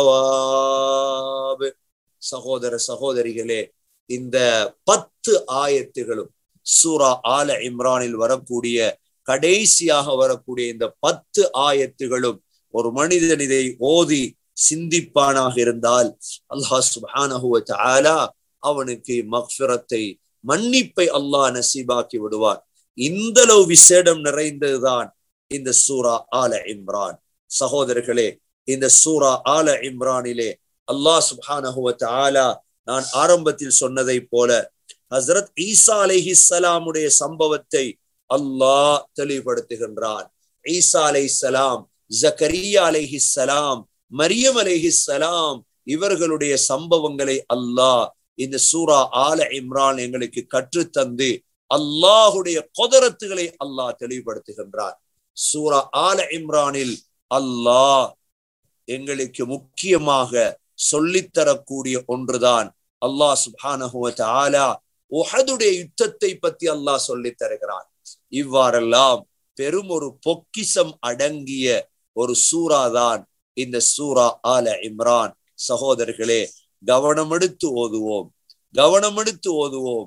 الثواب. சகோதர சகோதரிகளே, இந்த பத்து ஆயத்துகளும் சூரா ஆல இம்ரானில் வரக்கூடிய கடைசியாக வரக்கூடிய இந்த பத்து ஆயத்துகளும் ஒரு மனிதன் இதை ஓதி சிந்திப்பானாக இருந்தால் அல்லாஹ் சுப்ஹானஹு வ தஆலா அவனுக்கு மக்ஃபிரத்தை, மன்னிப்பை அல்லாஹ் நசீபாக்கி விடுவார். இந்த அளவு விசேடம் நிறைந்ததுதான் இந்த சூரா ஆல இம்ரான். சகோதரர்களே, இந்த சூரா ஆல இம்ரானிலே அல்லாஹ் சுப்ஹானஹு வ தஆலா நான் ஆரம்பத்தில் சொன்னதை போல ஹஸ்ரத் ஈசா அலைஹிஸ்ஸலாமுடைய சம்பவத்தை அல்லாஹ் தெளிவுபடுத்துகின்றான். ஈசா அலைஹிஸ்ஸலாம், ஜக்கரியா அலைஹிஸ்ஸலாம், மரியம் அலைஹிஸ்ஸலாம் இவர்களுடைய சம்பவங்களை அல்லாஹ் இந்த சூரா ஆல இம்ரான் எங்களுக்கு கற்றுத்தந்து அல்லாஹுடைய குதரத்துகளை அல்லாஹ் தெளிவுபடுத்துகின்றான். சூரா ஆல இம்ரானில் அல்லாஹ் எங்களுக்கு முக்கியமாக சொல்லித்தரக்கூடிய ஒன்றுதான் அல்லாஹ் சுப்ஹானஹு வ தஆலா உஹதுடைய யுத்தத்தை பத்தி அல்லாஹ் சொல்லித் தருகிறான். இவ்வாறெல்லாம் பெரும் ஒரு பொக்கிஷம் அடங்கிய ஒரு சூரா தான் இந்த சூரா ஆல இம்ரான். சகோதரர்களே, கவனம் எடுத்து ஓதுவோம், கவனம் எடுத்து ஓதுவோம்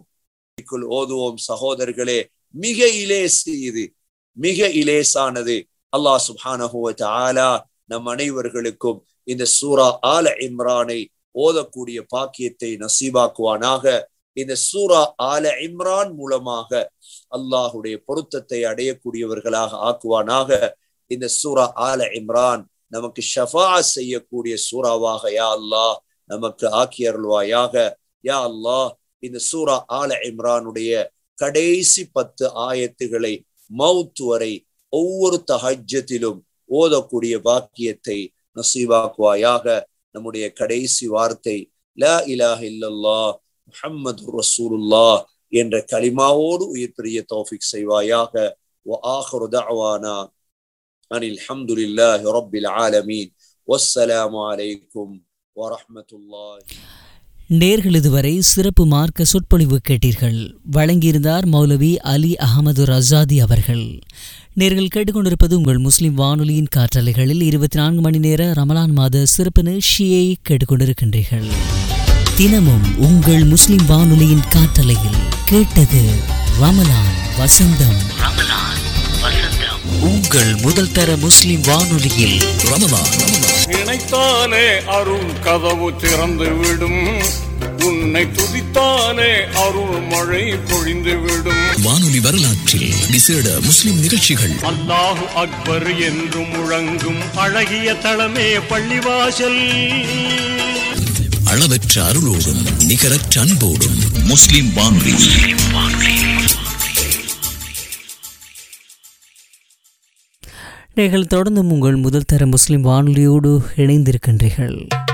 ஓதுவோம் சகோதரர்களே. மிக இலேசு, இது மிக இலேசானது. அல்லாஹ் சுப்ஹானஹு வ தஆலா நம் அனைவர்களுக்கும் இந்த சூரா ஆல இம்ரானை ஓதக்கூடிய பாக்கியத்தை நசீபாக்குவானாக. இந்த சூரா ஆல இம்ரான் மூலமாக அல்லாஹுடைய பொருத்தத்தை அடையக்கூடியவர்களாக ஆக்குவானாக. இந்த சூரா ஆல இம்ரான் நமக்கு ஷஃபா செய்யக்கூடிய சூறாவாக யா அல்லாஹ் நமக்கு ஆக்கி அருள்வாயாக. யா அல்லாஹ், இந்த சூரா ஆல இம்ரானுடைய கடைசி பத்து ஆயத்துகளை மௌத் வரை ஒவ்வொரு தஹஜ்ஜத்திலும் ஓதக்கூடிய பாக்கியத்தை நசீபாக்குவாயாக. நம்முடைய கடைசி வார்த்தை லா இலாஹ இல்லல்லாஹ் முஹம்மது ரசூலுல்லாஹ் என்ற கலிமாவோடு உயிர் பெரிய தௌஃபீக் செய்வாயாக. وآخر دعوانا أن الحمد لله رب العالمين والسلام عليكم ورحمة الله. நேர்கள் இதுவரை சிறப்பு மார்க்க சொற்பொழிவு கேட்டீர்கள். வழங்கியிருந்தார் மௌலவி அலி அகமது ரசாதி அவர்கள். நேர்கள் கேட்டுக்கொண்டிருப்பது உங்கள் முஸ்லிம் வானொலியின் காற்றலைகளில் இருபத்தி நான்கு மணி நேர ரமலான் மாத சிறப்பு நிகழ்ச்சியை கேட்டுக்கொண்டிருக்கின்றீர்கள். தினமும் உங்கள் முஸ்லிம் வானொலியின் காற்றலையில் கேட்டது ரமலான் வசந்தம். உங்கள் முதல் தர முஸ்லிம் வானொலியில் ரமலான் நினைத்தாலே அருள் கதவு திறந்து விடும், உன்னை துதித்தாலே அருள் மழை பொழிந்து விடும். வானொலி வரலாற்றில் விசேட முஸ்லிம் நிகழ்ச்சிகள். அல்லாஹு அக்பர் என்று முழங்கும் அழகிய தளமே பள்ளிவாசல். அளவற்ற அருளோடும் நிகரற்ற அன்போடும் முஸ்லிம் வானொலி. நீங்கள் தொடர்ந்தும் உங்கள் முதல் தர முஸ்லிம் வானொலியோடு இணைந்திருக்கின்றீர்கள்.